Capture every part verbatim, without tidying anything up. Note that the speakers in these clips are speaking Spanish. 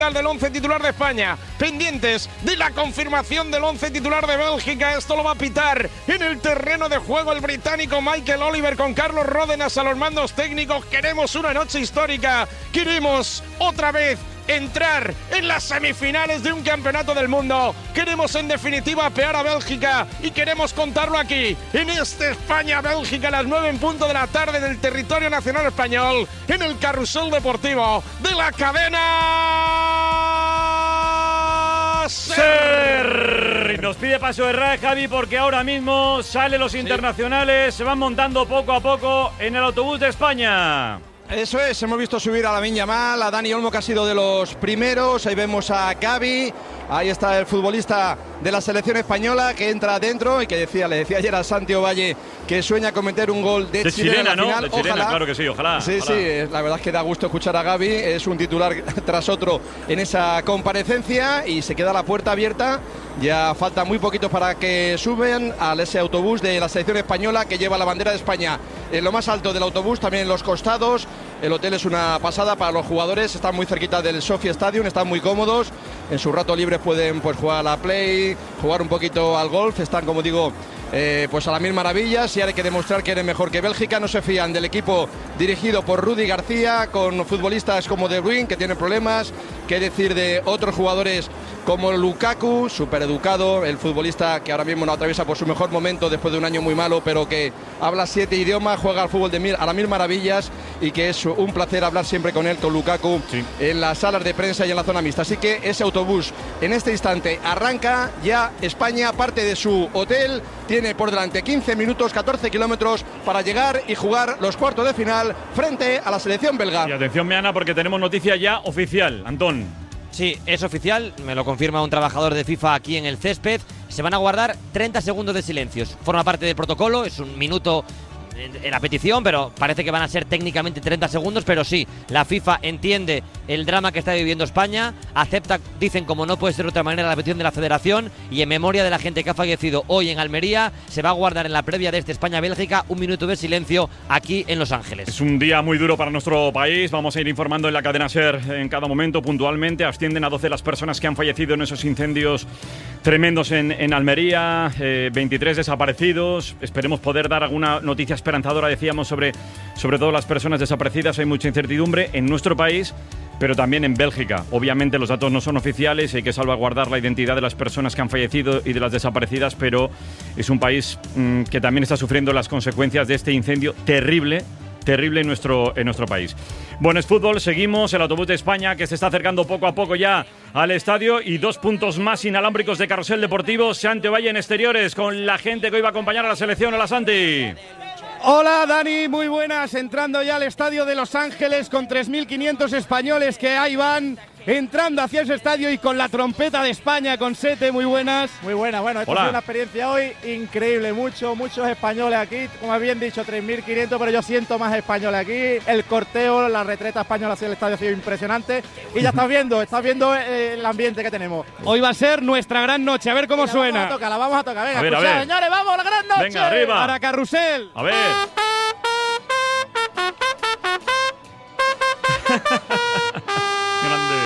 del once titular de España, pendientes de la confirmación del once titular de Bélgica. Esto lo va a pitar en el terreno de juego el británico Michael Oliver con Carlos Ródenas a los mandos técnicos. Queremos una noche histórica, queremos otra vez entrar en las semifinales de un campeonato del mundo. Queremos en definitiva apear a Bélgica y queremos contarlo aquí en este España-Bélgica a las nueve en punto de la tarde en el territorio nacional español, en el carrusel deportivo de la cadena SER. Nos pide paso de raya, Javi, porque ahora mismo salen los internacionales, sí. Se van montando poco a poco en el autobús de España. Eso es, hemos visto subir a Lamine Yamal, a Dani Olmo, que ha sido de los primeros. Ahí vemos a Gavi, ahí está el futbolista de la selección española que entra adentro y que decía, le decía ayer a Santi Ovalle que sueña con meter un gol de, de chilena, chilena, en la ¿no? final. De chilena, ojalá. Claro que sí, ojalá. Sí, ojalá. sí, la verdad es que da gusto escuchar a Gavi, es un titular tras otro en esa comparecencia y se queda la puerta abierta. Ya falta muy poquito para que suben a ese autobús de la selección española que lleva la bandera de España en lo más alto del autobús, también en los costados. El hotel es una pasada para los jugadores, están muy cerquita del Sofia Stadium, están muy cómodos. En su rato libre pueden pues jugar a la Play, jugar un poquito al golf, están, como digo, eh, pues a las mil maravillas. Y ahora hay que demostrar que eres mejor que Bélgica. No se fían del equipo dirigido por Rudy García, con futbolistas como De Bruyne, que tienen problemas. Qué decir de otros jugadores como Lukaku, súper educado, el futbolista que ahora mismo no atraviesa por su mejor momento después de un año muy malo, pero que habla siete idiomas, juega al fútbol de mil, a las mil maravillas, y que es un placer hablar siempre con él, con Lukaku, sí, en las salas de prensa y en la zona mixta. Así que ese autobús en este instante arranca, ya España parte de su hotel, tiene por delante quince minutos, catorce kilómetros para llegar y jugar los cuartos de final frente a la selección belga. Y atención, Meana, porque tenemos noticia ya oficial, Antón. Sí, es oficial, me lo confirma un trabajador de FIFA aquí en el césped. Se van a guardar treinta segundos de silencios. Forma parte del protocolo, es un minuto en la petición, pero parece que van a ser técnicamente treinta segundos, pero sí, la FIFA entiende el drama que está viviendo España, acepta, dicen como no puede ser de otra manera, la petición de la Federación, y en memoria de la gente que ha fallecido hoy en Almería, se va a guardar en la previa de este España-Bélgica un minuto de silencio aquí en Los Ángeles. Es un día muy duro para nuestro país, vamos a ir informando en la cadena SER en cada momento puntualmente. Ascienden a doce las personas que han fallecido en esos incendios tremendos en, en Almería, eh, veintitrés desaparecidos. Esperemos poder dar alguna noticia esperanzadora, decíamos, sobre, sobre todo las personas desaparecidas. Hay mucha incertidumbre en nuestro país, pero también en Bélgica. Obviamente los datos no son oficiales, hay que salvaguardar la identidad de las personas que han fallecido y de las desaparecidas, pero es un país mmm, que también está sufriendo las consecuencias de este incendio terrible, terrible en nuestro, en nuestro país. Bueno, es fútbol, seguimos. El autobús de España que se está acercando poco a poco ya al estadio, y dos puntos más inalámbricos de carrusel deportivo. Santi Ovalle en exteriores con la gente que hoy va a acompañar a la selección. Hola, Santi. Hola Dani, muy buenas, entrando ya al estadio de Los Ángeles con tres mil quinientos españoles que ahí van entrando hacia ese estadio, y con la trompeta de España, con Sete, muy buenas. Muy buenas, bueno, esto ha sido una experiencia hoy increíble, muchos, muchos españoles aquí, como bien dicho, tres mil quinientos, pero yo siento más españoles aquí, el corteo, la retreta española hacia el estadio ha sido impresionante, y ya estás viendo, estás viendo el ambiente que tenemos. Hoy va a ser nuestra gran noche, a ver cómo venga, suena. Vamos a tocar, la vamos a tocar, venga, a ver, escuchad, a ver. Señores, vamos a la gran noche. Venga, arriba. Para carrusel. A ver. Grande.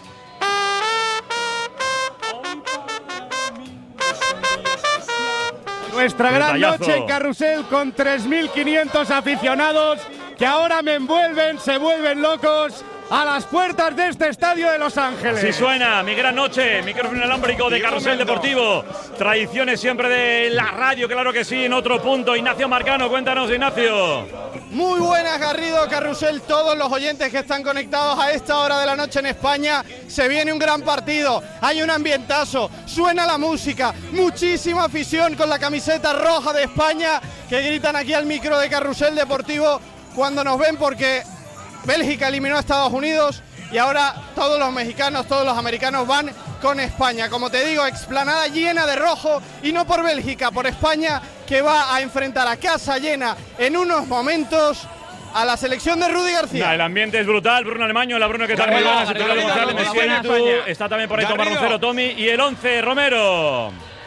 Nuestra gran Detallazo. noche en carrusel con tres mil quinientos aficionados que ahora me envuelven, se vuelven locos a las puertas de este estadio de Los Ángeles. Así suena, mi gran noche, micrófono inalámbrico de Carrusel Deportivo. Tradiciones siempre de la radio, claro que sí, en otro punto. Ignacio Marcano, cuéntanos, Ignacio. Muy buenas, Garrido, Carrusel, todos los oyentes que están conectados a esta hora de la noche en España. Se viene un gran partido, hay un ambientazo, suena la música, muchísima afición con la camiseta roja de España que gritan aquí al micro de Carrusel Deportivo cuando nos ven, porque Bélgica eliminó a Estados Unidos y ahora todos los mexicanos, todos los americanos van con España. Como te digo, explanada llena de rojo, y no por Bélgica, por España, que va a enfrentar a casa llena en unos momentos a la selección de Rudy García. Nah, el ambiente es brutal. Bruno Alemaño, la Bruno, que tal? Muy buenas. Está también por ahí Tomás Roncero, Tommy, y el once, Romero.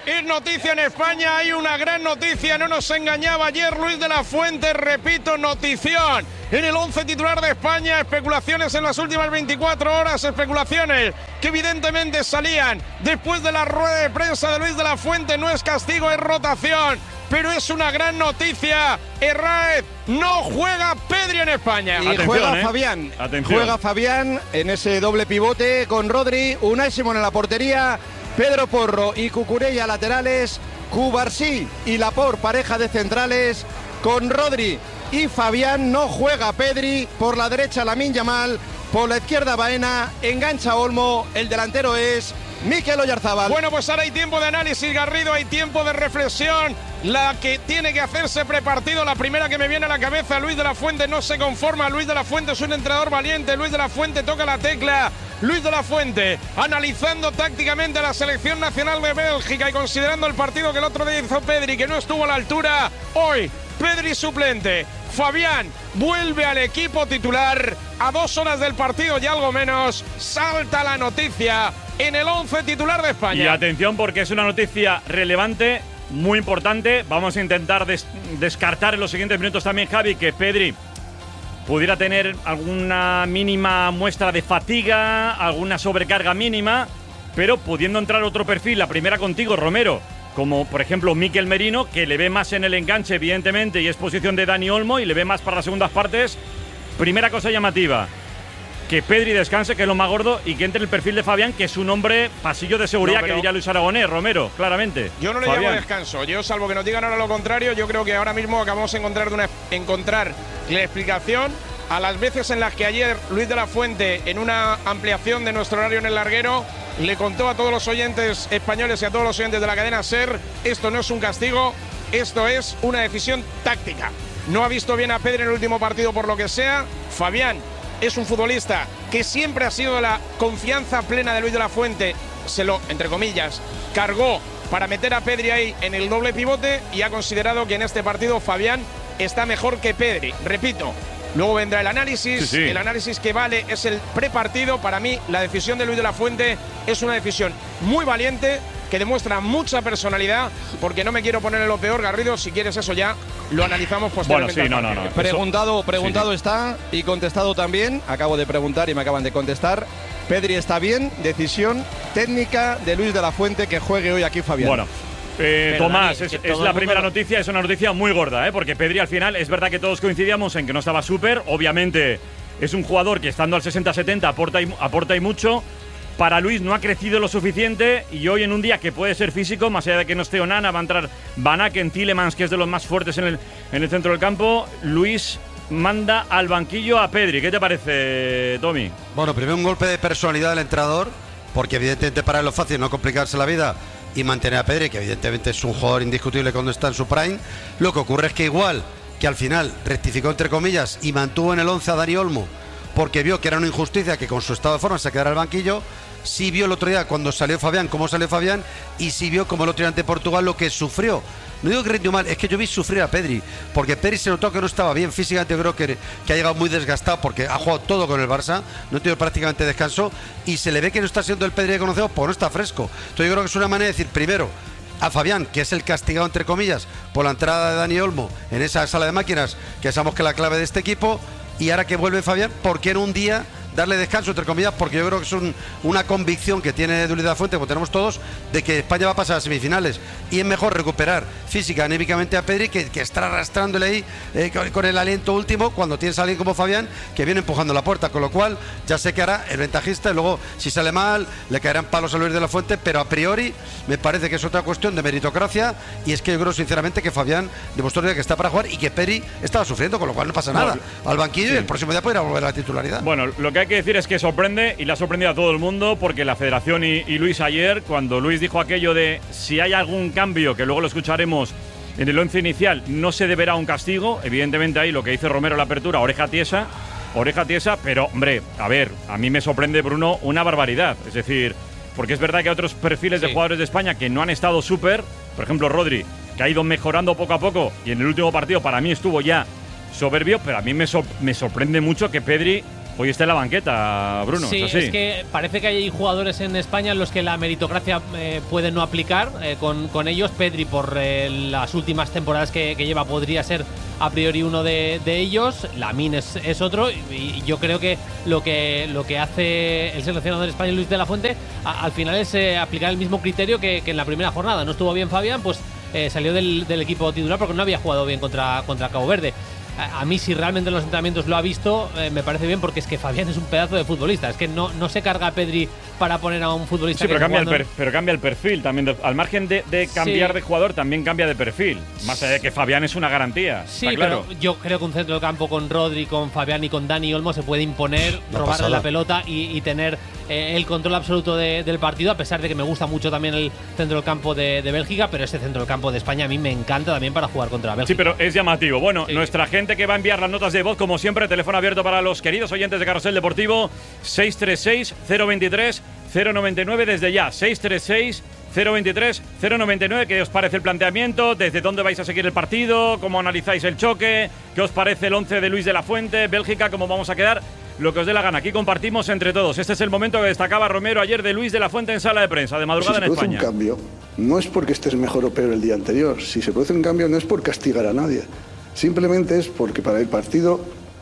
Es noticia en España, hay una gran noticia, no nos engañaba ayer Luis de la Fuente, repito, notición. En el once titular de España, especulaciones en las últimas veinticuatro horas, especulaciones que evidentemente salían después de la rueda de prensa de Luis de la Fuente. No es castigo, es rotación, pero es una gran noticia. Herráez, no juega Pedri en España. Y Atención, juega eh. Fabián. Atención. Juega Fabián en ese doble pivote con Rodri, Unai Simón en la portería, Pedro Porro y Cucurella laterales, Cubarsí y Laporte pareja de centrales, con Rodri y Fabián. No juega Pedri, por la derecha Lamine Yamal, por la izquierda Baena, engancha Olmo, el delantero es Mikel Oyarzabal. Bueno, pues ahora hay tiempo de análisis, Garrido, hay tiempo de reflexión. La que tiene que hacerse prepartido, la primera que me viene a la cabeza, Luis de la Fuente no se conforma. Luis de la Fuente es un entrenador valiente. Luis de la Fuente toca la tecla. Luis de la Fuente analizando tácticamente a la selección nacional de Bélgica y considerando el partido que el otro día hizo Pedri, que no estuvo a la altura. Hoy, Pedri suplente. Fabián vuelve al equipo titular. A dos horas del partido y algo menos, salta la noticia en el once titular de España. Y atención, porque es una noticia relevante, muy importante. Vamos a intentar des descartar en los siguientes minutos también, Javi, que Pedri pudiera tener alguna mínima muestra de fatiga, alguna sobrecarga mínima, pero pudiendo entrar otro perfil, la primera contigo, Romero, como por ejemplo Mikel Merino, que le ve más en el enganche, evidentemente, y es posición de Dani Olmo, y le ve más para las segundas partes. Primera cosa llamativa, que Pedri descanse, que es lo más gordo, y que entre el perfil de Fabián, que es un hombre pasillo de seguridad, no, que diría Luis Aragonés, Romero, claramente. Yo no le Fabián. llamo descanso. Yo, salvo que nos digan ahora lo contrario, yo creo que ahora mismo acabamos de encontrar, de una, encontrar la explicación a las veces en las que ayer Luis de la Fuente, en una ampliación de nuestro horario en el larguero, le contó a todos los oyentes españoles y a todos los oyentes de la cadena SER: esto no es un castigo, esto es una decisión táctica. No ha visto bien a Pedri en el último partido por lo que sea. Fabián es un futbolista que siempre ha sido la confianza plena de Luis de la Fuente. Se lo, entre comillas, cargó para meter a Pedri ahí en el doble pivote y ha considerado que en este partido Fabián está mejor que Pedri. Repito, luego vendrá el análisis. Sí, sí. El análisis que vale es el prepartido. Para mí, la decisión de Luis de la Fuente es una decisión muy valiente, que demuestra mucha personalidad, porque no me quiero poner en lo peor, Garrido. Si quieres eso ya lo analizamos posteriormente. Bueno, sí, no, no, no. Preguntado, preguntado sí, sí. está y contestado también. Acabo de preguntar y me acaban de contestar. Pedri está bien, decisión técnica de Luis de la Fuente que juegue hoy aquí Fabián. Bueno, eh, Pero, Tomás, Dani, es, que es todo la el primera mundo- noticia, es una noticia muy gorda, ¿eh? Porque Pedri al final, es verdad que todos coincidíamos en que no estaba súper, obviamente es un jugador que estando al sesenta setenta aporta y, aporta y mucho. Para Luis no ha crecido lo suficiente y hoy en un día que puede ser físico, más allá de que no esté Onana, va a entrar Van Aken, Tielemans, que es de los más fuertes en el, en el centro del campo. Luis manda al banquillo a Pedri. ¿Qué te parece, Tommy? Bueno, primero un golpe de personalidad del entrenador, porque evidentemente para él lo fácil es no complicarse la vida y mantener a Pedri, que evidentemente es un jugador indiscutible cuando está en su prime. Lo que ocurre es que igual que al final rectificó entre comillas y mantuvo en el once a Dani Olmo, porque vio que era una injusticia que con su estado de forma se quedara al banquillo. Sí vio el otro día cuando salió Fabián, cómo salió Fabián, y sí vio como el otro día ante Portugal lo que sufrió. No digo que rindió mal, es que yo vi sufrir a Pedri, porque Pedri se notó que no estaba bien físicamente. Yo creo que, que ha llegado muy desgastado porque ha jugado todo con el Barça, no tiene prácticamente descanso, y se le ve que no está siendo el Pedri que conocemos, porque no está fresco. Entonces yo creo que es una manera de decir, primero, a Fabián, que es el castigado entre comillas por la entrada de Dani Olmo en esa sala de máquinas, que sabemos que es la clave de este equipo, y ahora que vuelve Fabián, ¿por qué en un día darle descanso, entre comillas? Porque yo creo que es un, una convicción que tiene Luis de la Fuente, como tenemos todos, de que España va a pasar a semifinales, y es mejor recuperar física, anímicamente a Pedri, que, que estar arrastrándole ahí eh, con, con el aliento último, cuando tienes a alguien como Fabián que viene empujando la puerta, con lo cual ya sé que hará el ventajista, y luego si sale mal le caerán palos a Luis de la Fuente, pero a priori me parece que es otra cuestión de meritocracia, y es que yo creo sinceramente que Fabián demostró que está para jugar y que Pedri estaba sufriendo, con lo cual no pasa nada, al banquillo, sí. Y el próximo día podrá volver a la titularidad. Bueno, lo que hay que decir es que sorprende, y le ha sorprendido a todo el mundo, porque la Federación y, y Luis ayer, cuando Luis dijo aquello de si hay algún cambio, que luego lo escucharemos en el once inicial, no se deberá un castigo. Evidentemente ahí lo que dice Romero en la apertura, oreja tiesa, oreja tiesa, pero hombre, a ver, a mí me sorprende, Bruno, una barbaridad. Es decir, porque es verdad que hay otros perfiles Sí. de jugadores de España que no han estado súper, por ejemplo Rodri, que ha ido mejorando poco a poco, y en el último partido para mí estuvo ya soberbio, pero a mí me, sor- me sorprende mucho que Pedri hoy está en la banqueta, Bruno. Sí, ¿es así? es que parece que hay jugadores en España en los que la meritocracia eh, puede no aplicar eh, con, con ellos. Pedri, por eh, las últimas temporadas que, que lleva, podría ser a priori uno de, de ellos. Lamine es, es otro. Y, y yo creo que lo que lo que hace el seleccionador español Luis de la Fuente a, al final es eh, aplicar el mismo criterio que, que en la primera jornada. No estuvo bien Fabián, pues eh, salió del, del equipo titular porque no había jugado bien contra, contra Cabo Verde. A mí, si realmente en los entrenamientos lo ha visto, eh, me parece bien, porque es que Fabián es un pedazo de futbolista. Es que no, no se carga a Pedri para poner a un futbolista. Sí, que pero, cambia el jugando... per, pero cambia el perfil también. De, al margen de, de cambiar sí. de jugador, también cambia de perfil. Más allá de que Fabián es una garantía. Sí, está claro. Pero yo creo que un centro del campo con Rodri, con Fabián y con Dani Olmo se puede imponer, La robarle pasada. la pelota y, y tener eh, el control absoluto de, del partido, a pesar de que me gusta mucho también el centro del campo de, de Bélgica, pero ese centro del campo de España a mí me encanta también para jugar contra Bélgica. Sí, pero es llamativo. Bueno, Sí. nuestra gente que va a enviar las notas de voz, como siempre, teléfono abierto para los queridos oyentes de Carrusel Deportivo, seis tres seis, cero veintitrés, cero noventa y nueve desde ya, seis tres seis, cero veintitrés, cero noventa y nueve. ¿Qué os parece el planteamiento? ¿Desde dónde vais a seguir el partido? ¿Cómo analizáis el choque? ¿Qué os parece el once de Luis de la Fuente? Bélgica, ¿cómo vamos a quedar? Lo que os dé la gana. Aquí compartimos entre todos. Este es el momento que destacaba Romero ayer de Luis de la Fuente en sala de prensa, de madrugada si se en produce España. un cambio, no es porque estés mejor o peor el día anterior. Si se produce un cambio, no es por castigar a nadie. Simplemente es porque para el partido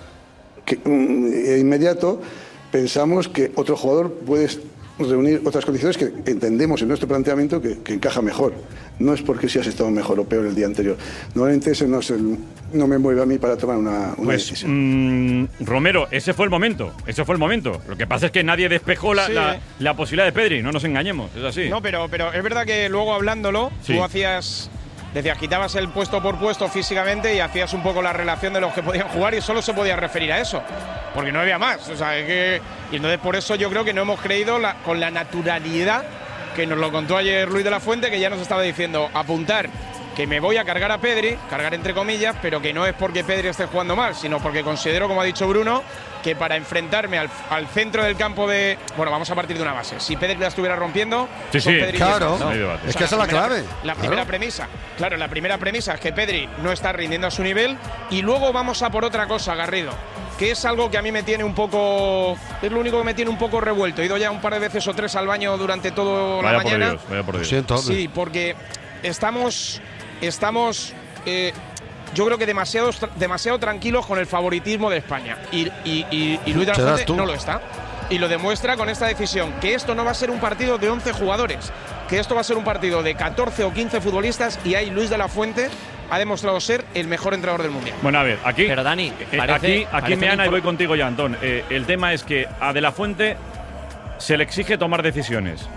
que, um, inmediato pensamos que otro jugador puede reunir otras condiciones que entendemos en nuestro planteamiento que, que encaja mejor. No es porque si has estado mejor o peor el día anterior. Normalmente eso no, es el, no me mueve a mí para tomar una, una Pues, decisión. mmm, Romero, ese fue el momento. Ese fue el momento. Lo que pasa es que nadie despejó la, Sí. la, la posibilidad de Pedri. No nos engañemos. Es así. No, pero, pero es verdad que luego hablándolo, Sí. tú hacías. Decías, quitabas el puesto por puesto físicamente y hacías un poco la relación de los que podían jugar y solo se podía referir a eso, porque no había más. O sea, es que, y entonces por eso yo creo que no hemos creído la, con la naturalidad que nos lo contó ayer Luis de la Fuente, que ya nos estaba diciendo, apuntar que me voy a cargar a Pedri, cargar entre comillas, pero que no es porque Pedri esté jugando mal, sino porque considero, como ha dicho Bruno, que para enfrentarme al, al centro del campo de… Bueno, vamos a partir de una base. Si Pedri la estuviera rompiendo… Sí, son sí, Pedri y claro. Iniesta, No hay debate. Es que esa es la primera- clave. La Claro. primera premisa. Claro, la primera premisa es que Pedri no está rindiendo a su nivel. Y luego vamos a por otra cosa, Garrido, que es algo que a mí me tiene un poco… Es lo único que me tiene un poco revuelto. He ido ya un par de veces o tres al baño durante toda la Vaya por mañana. Dios, vaya por Lo Dios. siento, hombre. Sí, porque estamos… Estamos… eh, yo creo que demasiado, demasiado tranquilos con el favoritismo de España. Y, y, y, y Luis de la Serás Fuente tú. no lo está. Y lo demuestra con esta decisión, que esto no va a ser un partido de once jugadores, que esto va a ser un partido de catorce o quince futbolistas, y ahí Luis de la Fuente ha demostrado ser el mejor entrenador del Mundial. Bueno, a ver, aquí… Pero Dani, eh, parece- aquí, aquí parece me un ana y infor- voy contigo ya, Antón. Eh, el tema es que a De la Fuente se le exige tomar decisiones.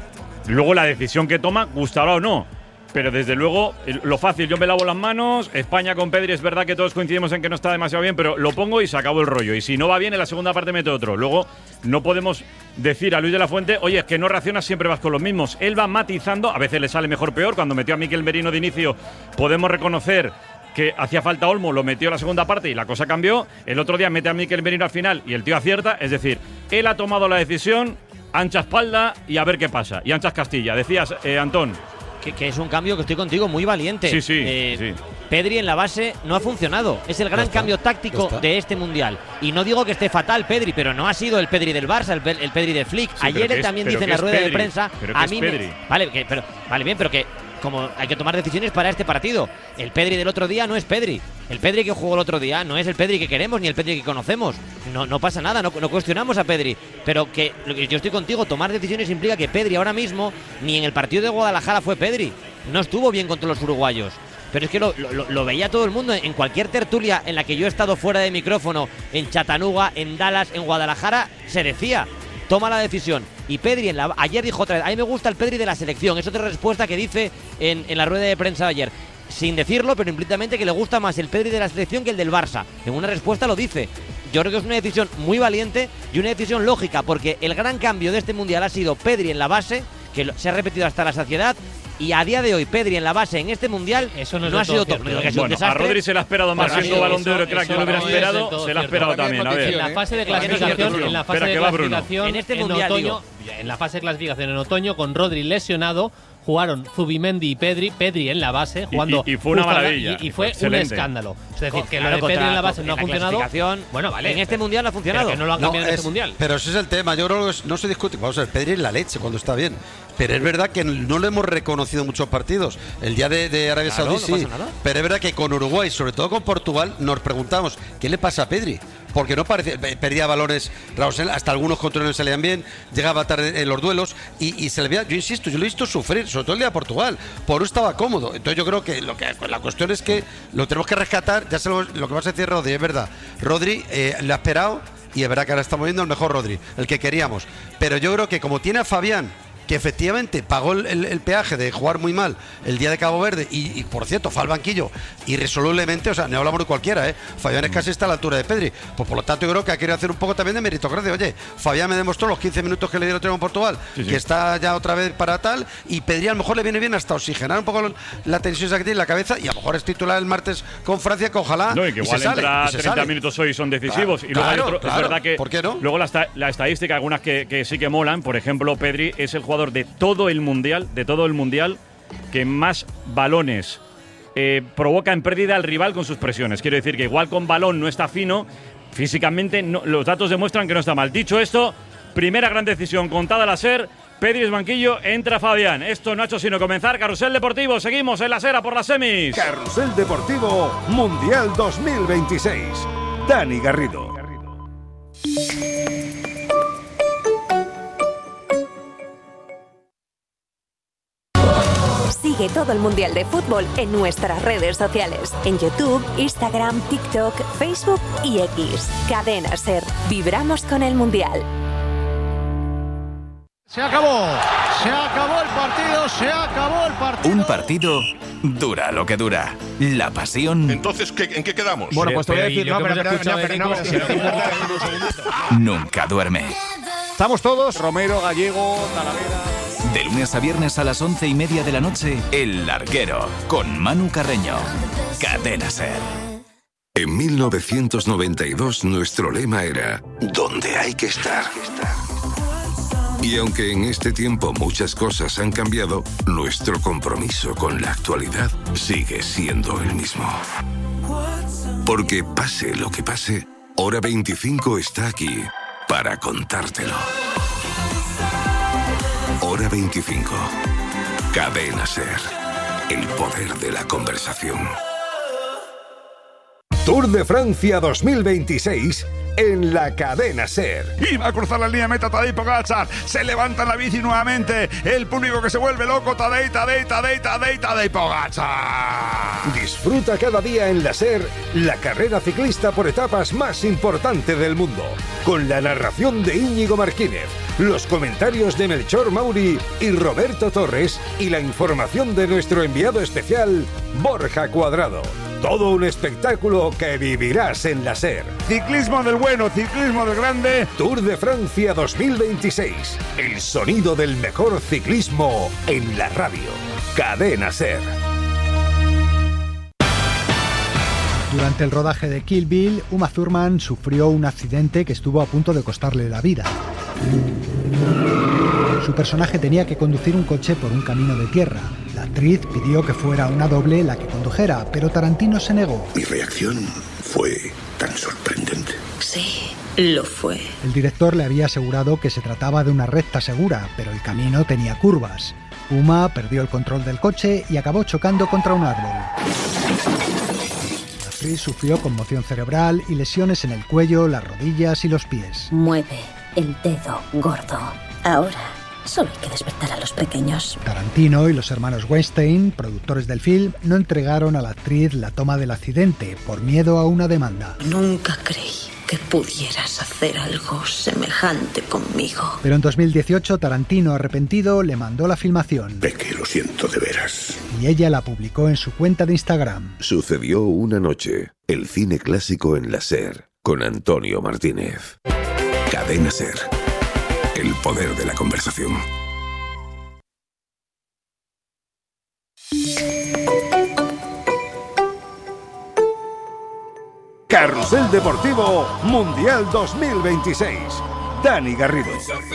Luego la decisión que toma, gustará o no. Pero desde luego, lo fácil, yo me lavo las manos. España con Pedri, es verdad que todos coincidimos en que no está demasiado bien, pero lo pongo y se acabó el rollo. Y si no va bien, en la segunda parte mete otro. Luego, no podemos decir a Luis de la Fuente, oye, es que no reaccionas, siempre vas con los mismos. Él va matizando, a veces le sale mejor peor. Cuando metió a Miquel Merino de inicio, podemos reconocer que hacía falta Olmo, lo metió en la segunda parte y la cosa cambió. El otro día mete a Miquel Merino al final y el tío acierta. Es decir, él ha tomado la decisión, ancha espalda y a ver qué pasa. Y anchas Castilla. Decías, eh, Antón. Que, que es un cambio que estoy contigo muy valiente. Sí, sí, Eh, sí. Pedri en la base no ha funcionado. Es el gran está, cambio ya táctico está. de este mundial. Y no digo que esté fatal Pedri, pero no ha sido el Pedri del Barça, el, Pe- el Pedri de Flick. pero Ayer que él es- también pero dice en que la es rueda de Pedri, prensa. pero que A es mí me- Pedri. vale, que- pero, vale bien, pero que como hay que tomar decisiones para este partido. El Pedri del otro día no es Pedri. El Pedri que jugó el otro día no es el Pedri que queremos ni el Pedri que conocemos. No, no pasa nada, no, no cuestionamos a Pedri. Pero que lo que yo estoy contigo, tomar decisiones implica que Pedri ahora mismo ni en el partido de Guadalajara fue Pedri. No estuvo bien contra los uruguayos. Pero es que lo, lo, lo veía todo el mundo en cualquier tertulia en la que yo he estado fuera de micrófono, en Chattanooga, en Dallas, en Guadalajara, se decía, toma la decisión. Y Pedri, en la, ayer dijo otra vez, a mí me gusta el Pedri de la selección. Es otra respuesta que dice en, en la rueda de prensa de ayer. Sin decirlo, pero implícitamente que le gusta más el Pedri de la selección que el del Barça. En una respuesta lo dice. Yo creo que es una decisión muy valiente y una decisión lógica, porque el gran cambio de este Mundial ha sido Pedri en la base, que lo- se ha repetido hasta la saciedad. Y a día de hoy, Pedri en la base en este mundial Eso no es ha del sido todo top. cierto. Que ha sido un Bueno, a desastre. Rodri se le ha esperado más Bueno, siendo sí, balón de oro, eso- crack, yo lo eso hubiera no es del esperado, todo se le ha cierto. esperado Para mí es también. A ver. En la fase de Para mí es clasificación, cierto, en la fase Espera, de que va Bruno. clasificación En este en mundial, otoño, digo. En la fase de clasificación en otoño, con Rodri lesionado, jugaron Zubimendi y Pedri, Pedri en la base, jugando. Y, y, y fue una maravilla. Y, y fue excelente. un escándalo. Es decir, que Claro, lo de Pedri contra- en la base no ha en la funcionado. clasificación, Bueno, vale. en este mundial no ha funcionado. Pero que no lo han No, cambiado en es- este mundial. Pero ese es el tema. Yo creo que es- no se discute. Vamos a ver, Pedri es la leche cuando está bien. Pero es verdad que no lo hemos reconocido en muchos partidos. El día de, de Arabia Claro, Saudí no sí. pasa nada. Pero es verdad que con Uruguay, sobre todo con Portugal, nos preguntamos ¿qué le pasa a Pedri? Porque no parece, perdía balones, Raúl, hasta algunos controles salían bien, llegaba tarde en los duelos y, y se le veía, yo insisto, yo lo he visto sufrir, sobre todo el día de Portugal. Por estaba cómodo. Entonces yo creo que, lo que la cuestión es que lo tenemos que rescatar. Ya sé lo, lo que vas a decir, Rodri, es verdad. Rodri eh, le ha esperado y es verdad que ahora estamos viendo el mejor Rodri, el que queríamos. Pero yo creo que como tiene a Fabián, que efectivamente pagó el, el- el peaje de jugar muy mal el día de Cabo Verde y, y, por cierto, fue al banquillo irresolublemente, o sea, no hablamos de cualquiera, ¿eh? Fabián es casi está a la altura de Pedri. Pues por lo tanto yo creo que ha querido hacer un poco también de meritocracia. Oye, Fabián me demostró los quince minutos que le dieron en Portugal, Sí, sí. que está ya otra vez para tal, y Pedri a lo mejor le viene bien hasta oxigenar un poco la tensión esa que tiene en la cabeza y a lo mejor es titular el martes con Francia, que ojalá No, y que y igual se sale, entra y se treinta sale. minutos hoy son decisivos. Claro, y luego hay claro, otro, claro. es verdad que ¿Por qué no? luego la, esta- la estadística, algunas que, que sí que molan, por ejemplo, Pedri es el jugador de todo el mundial, de todo el mundial, que más balones eh, provoca en pérdida al rival con sus presiones. Quiero decir que igual con balón no está fino, físicamente no- los datos demuestran que no está mal. Dicho esto, primera gran decisión contada la SER. Pedri es banquillo, entra Fabián. Esto no ha hecho sino comenzar. Carrusel Deportivo, seguimos en la SER a por las semis. Carrusel Deportivo Mundial dos mil veintiséis. Dani Garrido. Sigue todo el Mundial de Fútbol en nuestras redes sociales. En YouTube, Instagram, TikTok, Facebook y X. Cadena SER. Vibramos con el Mundial. Se acabó, se acabó el partido, se acabó el partido. Un partido dura lo que dura. La pasión Entonces, ¿qué, ¿en qué quedamos? Bueno, pues te voy a Pero, ¿y decir, lo no, que pero, hemos pero, no, escuchado pero, de no, Nico? pero- nunca duerme. Estamos todos, Romero, Gallego, Talavera. De lunes a viernes a las once y media de la noche, El Larguero, con Manu Carreño. Cadena SER. En mil novecientos noventa y dos nuestro lema era ¿dónde hay que estar? Y aunque en este tiempo muchas cosas han cambiado, nuestro compromiso con la actualidad sigue siendo el mismo. Porque pase lo que pase, Hora veinticinco está aquí para contártelo. Hora veinticinco. Cadena SER. El poder de la conversación. Tour de Francia dos mil veintiséis en la Cadena SER. Iba a cruzar la línea de meta Tadej Pogačar. Se levanta en la bici nuevamente. El público que se vuelve loco. Tadej, Tadej, Tadej, Tadej, Tadej Pogačar. Disfruta cada día en la SER la carrera ciclista por etapas más importante del mundo. Con la narración de Íñigo Martínez, los comentarios de Melchor Mauri y Roberto Torres y la información de nuestro enviado especial, Borja Cuadrado. Todo un espectáculo que vivirás en la SER. Ciclismo del bueno, ciclismo del grande. Tour de Francia dos mil veintiséis. El sonido del mejor ciclismo en la radio. Cadena SER. Durante el rodaje de Kill Bill, Uma Thurman sufrió un accidente que estuvo a punto de costarle la vida. Su personaje tenía que conducir un coche por un camino de tierra. La actriz pidió que fuera una doble la que condujera, pero Tarantino se negó. Mi reacción fue tan sorprendente. Sí, lo fue. El director le había asegurado que se trataba de una recta segura, pero el camino tenía curvas. Uma perdió el control del coche y acabó chocando contra un árbol. La actriz sufrió conmoción cerebral y lesiones en el cuello, las rodillas y los pies. Mueve el dedo gordo. Ahora solo hay que despertar a los pequeños. Tarantino y los hermanos Weinstein, productores del film, no entregaron a la actriz la toma del accidente por miedo a una demanda. Nunca creí que pudieras hacer algo semejante conmigo. Pero en dos mil dieciocho, Tarantino, arrepentido, le mandó la filmación. Peque, lo siento de veras. Y ella la publicó en su cuenta de Instagram. Sucedió una noche. El cine clásico en la SER. Con Antonio Martínez. Cadena SER. El poder de la conversación. Carrusel Deportivo Mundial dos mil veintiséis. Dani Garrido.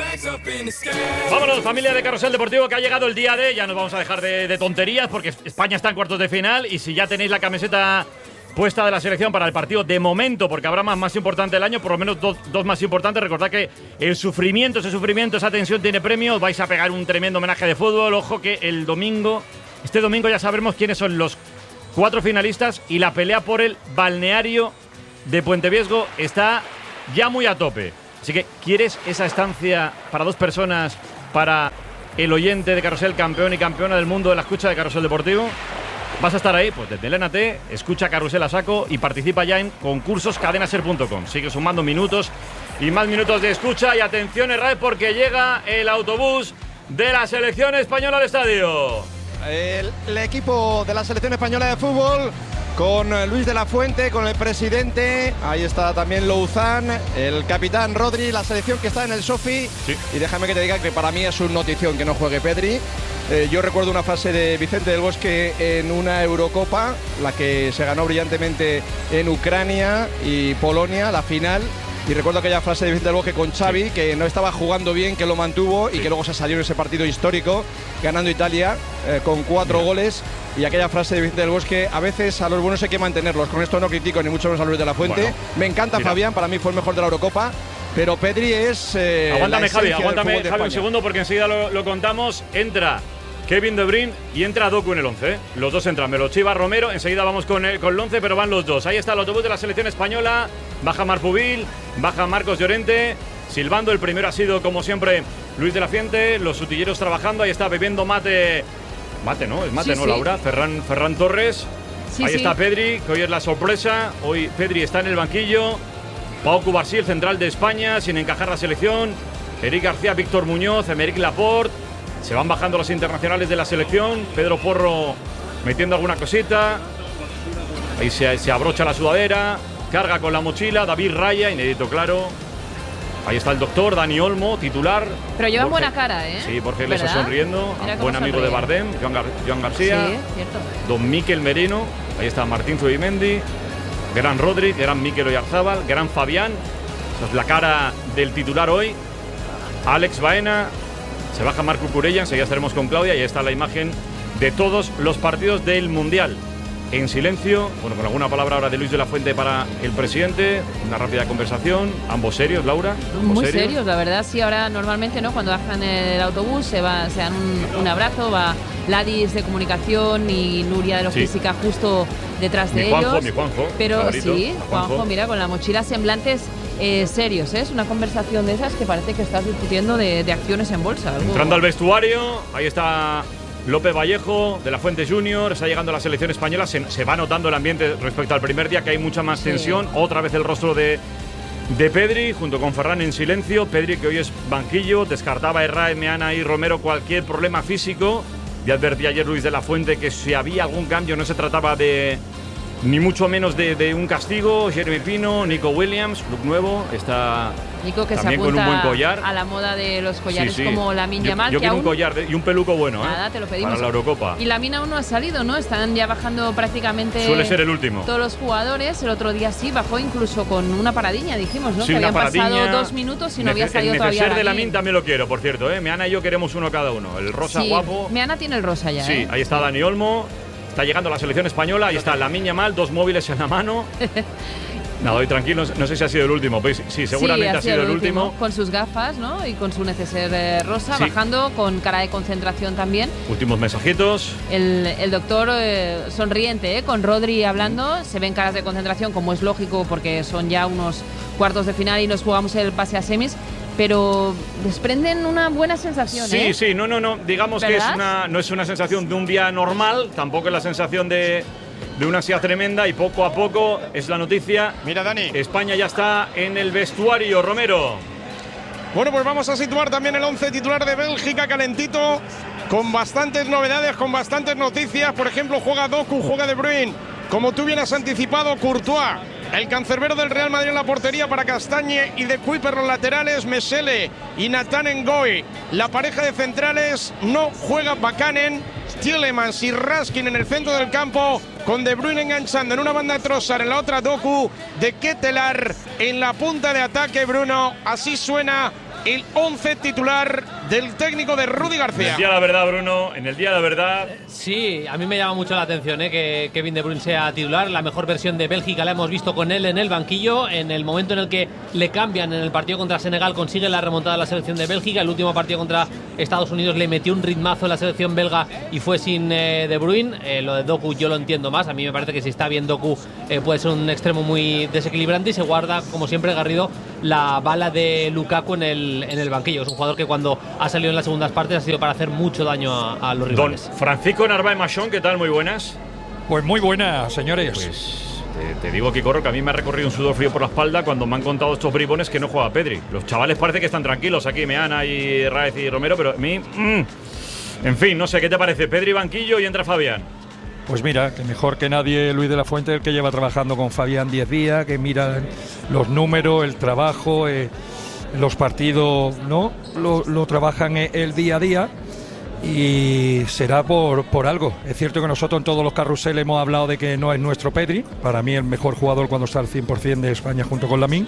Vámonos, familia de Carrusel Deportivo, que ha llegado el día de... Ya nos vamos a dejar de, de tonterías porque España está en cuartos de final y si ya tenéis la camiseta puesta de la selección para el partido de momento, porque habrá más, más importante del año, por lo menos dos, dos más importantes. Recordad que el sufrimiento, ese sufrimiento, esa tensión tiene premio. Vais a pegar un tremendo homenaje de fútbol. Ojo que el domingo, este domingo ya sabremos quiénes son los cuatro finalistas y la pelea por el balneario de Puente Viesgo está ya muy a tope. Así que, ¿quieres esa estancia para dos personas para el oyente de Carrusel, campeón y campeona del mundo de la escucha de Carrusel Deportivo? ¿Vas a estar ahí? Pues desde Elénate, escucha Carrusel a saco y participa ya en concursos cadenaser punto com. Sigue sumando minutos y más minutos de escucha. Y atención, Herrera, porque llega el autobús de la selección española al estadio. El, el equipo de la selección española de fútbol con Luis de la Fuente, con el presidente. Ahí está también Louzán, el capitán Rodri, la selección que está en el Sofi. Sí. Y déjame que te diga que para mí es una notición que no juegue Pedri. Eh, yo recuerdo una frase de Vicente del Bosque en una Eurocopa, la que se ganó brillantemente en Ucrania y Polonia, la final. Y recuerdo aquella frase de Vicente del Bosque con Xavi, que no estaba jugando bien, que lo mantuvo y que luego se salió en ese partido histórico, ganando Italia eh, con cuatro Mira. goles. Y aquella frase de Vicente del Bosque, a veces a los buenos hay que mantenerlos. Con esto no critico ni mucho menos a Luis de la Fuente. Bueno, Me encanta mira. Fabián, para mí fue el mejor de la Eurocopa. Pero Pedri es... Eh, aguántame, Javi, aguántame, Javi, un segundo, porque enseguida lo, lo contamos. Entra Kevin De Bruyne y entra Doku en el once. ¿eh? Los dos entran, me lo chiva Romero. Enseguida vamos con el, con el once, pero van los dos. Ahí está el autobús de la selección española. Baja Marpubil, baja Marcos Llorente. Silbando, el primero ha sido, como siempre, Luis de la Fuente. Los sutilleros trabajando. Ahí está bebiendo mate. Mate, ¿no? Es mate, sí, ¿no, sí. Laura? Ferran, Ferran Torres. Sí, Ahí sí. está Pedri, que hoy es la sorpresa. Hoy Pedri está en el banquillo. Pau Cubarsí, el central de España, sin encajar la selección. Eric García, Víctor Muñoz, Emerick Laporte. Se van bajando los internacionales de la selección. Pedro Porro metiendo alguna cosita. Ahí se, se abrocha la sudadera. Carga con la mochila. David Raya, inédito claro. Ahí está el doctor Dani Olmo, titular. Pero lleva Borge, buena cara, ¿eh? Sí, Borge Iglesias sonriendo. Buen amigo sonríe. de Bardem, Joan, Gar Joan García. Sí, cierto. Don Miquel Merino. Ahí está Martín Zubimendi. Gran Rodri, gran Mikel Oyarzábal, gran Fabián. Esa es la cara del titular hoy. Alex Baena. Se baja Marco Curella, enseguida estaremos con Claudia. Y ahí está la imagen de todos los partidos del Mundial. En silencio, bueno, con alguna palabra ahora de Luis de la Fuente para el presidente. Una rápida conversación. Ambos serios, Laura. Ambos Muy serios? serios, la verdad. Sí, ahora normalmente, ¿no? Cuando bajan el autobús se, va, se dan un, un abrazo. Va Ladis de comunicación y Nuria de logística sí. justo detrás de mi Juanjo, ellos. Mi Juanjo, Pero favorito, sí, Juanjo. Juanjo, mira, con la mochila, semblantes eh, serios. ¿eh? Es una conversación de esas que parece que estás discutiendo de, de acciones en bolsa. Algo... Entrando al vestuario, ahí está López Vallejo, de la Fuente Junior. Está llegando la selección española. Se, se va notando el ambiente respecto al primer día, que hay mucha más tensión. Sí. Otra vez el rostro de, de Pedri, junto con Ferran en silencio. Pedri, que hoy es banquillo, descartaba a Herrera, Meana y Romero cualquier problema físico. Ya advertía ayer Luis de la Fuente que si había algún cambio no se trataba de ni mucho menos de, de un castigo. Jeremy Pino, Nico Williams, look nuevo, está Nico que también se apunta con un buen collar. A la moda de los collares, sí, sí. como Lamine Yamal. Yo, yo que quiero aún... un collar de, y un peluco bueno. Nada, ¿eh? te lo pedimos. Para la Eurocopa. Y Lamine aún no ha salido, ¿no? Están ya bajando prácticamente. Suele ser el último. Todos los jugadores. El otro día sí bajó incluso con una paradilla, dijimos, ¿no? Sí, que habían paradiña, pasado dos minutos y no había salido el todavía. El de Lamine también lo quiero, por cierto, ¿eh? Meana y yo queremos uno cada uno. El rosa sí, guapo. Meana tiene el rosa ya. Sí, ¿eh? ahí está Dani Olmo. Está llegando la selección española, ahí está Lamine Yamal, dos móviles en la mano. Nada, hoy tranquilo, no sé si ha sido el último. Pues sí, seguramente sí, ha, ha sido el último. último. Con sus gafas, ¿no? Y con su neceser eh, rosa, sí. bajando con cara de concentración también. Últimos mensajitos. El, el doctor eh, sonriente, ¿eh? Con Rodri hablando. Se ven caras de concentración, como es lógico, porque son ya unos cuartos de final y nos jugamos el pase a semis. Pero desprenden una buena sensación, sí, ¿eh? Sí, sí, no, no, no. Digamos ¿verdad? que es una, no es una sensación de un día normal, tampoco es la sensación de, de una ansiedad tremenda y poco a poco es la noticia. Mira, Dani. España ya está en el vestuario, Romero. Bueno, pues vamos a situar también el once titular de Bélgica calentito, con bastantes novedades, con bastantes noticias. Por ejemplo, juega Doku, juega De Bruyne. Como tú bien has anticipado, Courtois. El cancerbero del Real Madrid en la portería para Castagne y De Kuiper los laterales, Mesele y Nathan Ngoy. La pareja de centrales no juega Bakanen Tielemans y Raskin en el centro del campo, con De Bruyne enganchando en una banda Trossard, en la otra Doku, de Ketelaar en la punta de ataque. Bruno, así suena el once titular del técnico de Rudi García. En el día de la verdad, Bruno, en el día de la verdad. Sí, a mí me llama mucho la atención ¿eh? que Kevin De Bruyne sea titular. La mejor versión de Bélgica la hemos visto con él en el banquillo. En el momento en el que le cambian en el partido contra Senegal, consigue la remontada de la selección de Bélgica. El último partido contra Estados Unidos le metió un ritmazo en la selección belga y fue sin eh, De Bruyne. Eh, lo de Doku yo lo entiendo más. A mí me parece que si está bien Doku eh, puede ser un extremo muy desequilibrante y se guarda, como siempre, Garrido, la bala de Lukaku en el, en el banquillo. Es un jugador que cuando ha salido en las segundas partes ha sido para hacer mucho daño a, a los rivales. Don Francisco Narváez Machón, ¿qué tal? Muy buenas. Pues muy buenas, señores. Pues te, te digo aquí, corro, que a mí me ha recorrido un sudor frío por la espalda cuando me han contado estos bribones que no juega Pedri. Los chavales parece que están tranquilos aquí, Meana y Raez y Romero, pero a mí… Mmm, en fin, no sé, ¿qué te parece? Pedri banquillo y entra Fabián. Pues mira, que mejor que nadie Luis de la Fuente, el que lleva trabajando con Fabián diez días, que mira los números, el trabajo, eh, los partidos, ¿no? Lo, lo trabajan el día a día y será por, por algo. Es cierto que nosotros en todos los carruseles hemos hablado de que no es nuestro Pedri, para mí el mejor jugador cuando está al cien por ciento de España junto con Lamine,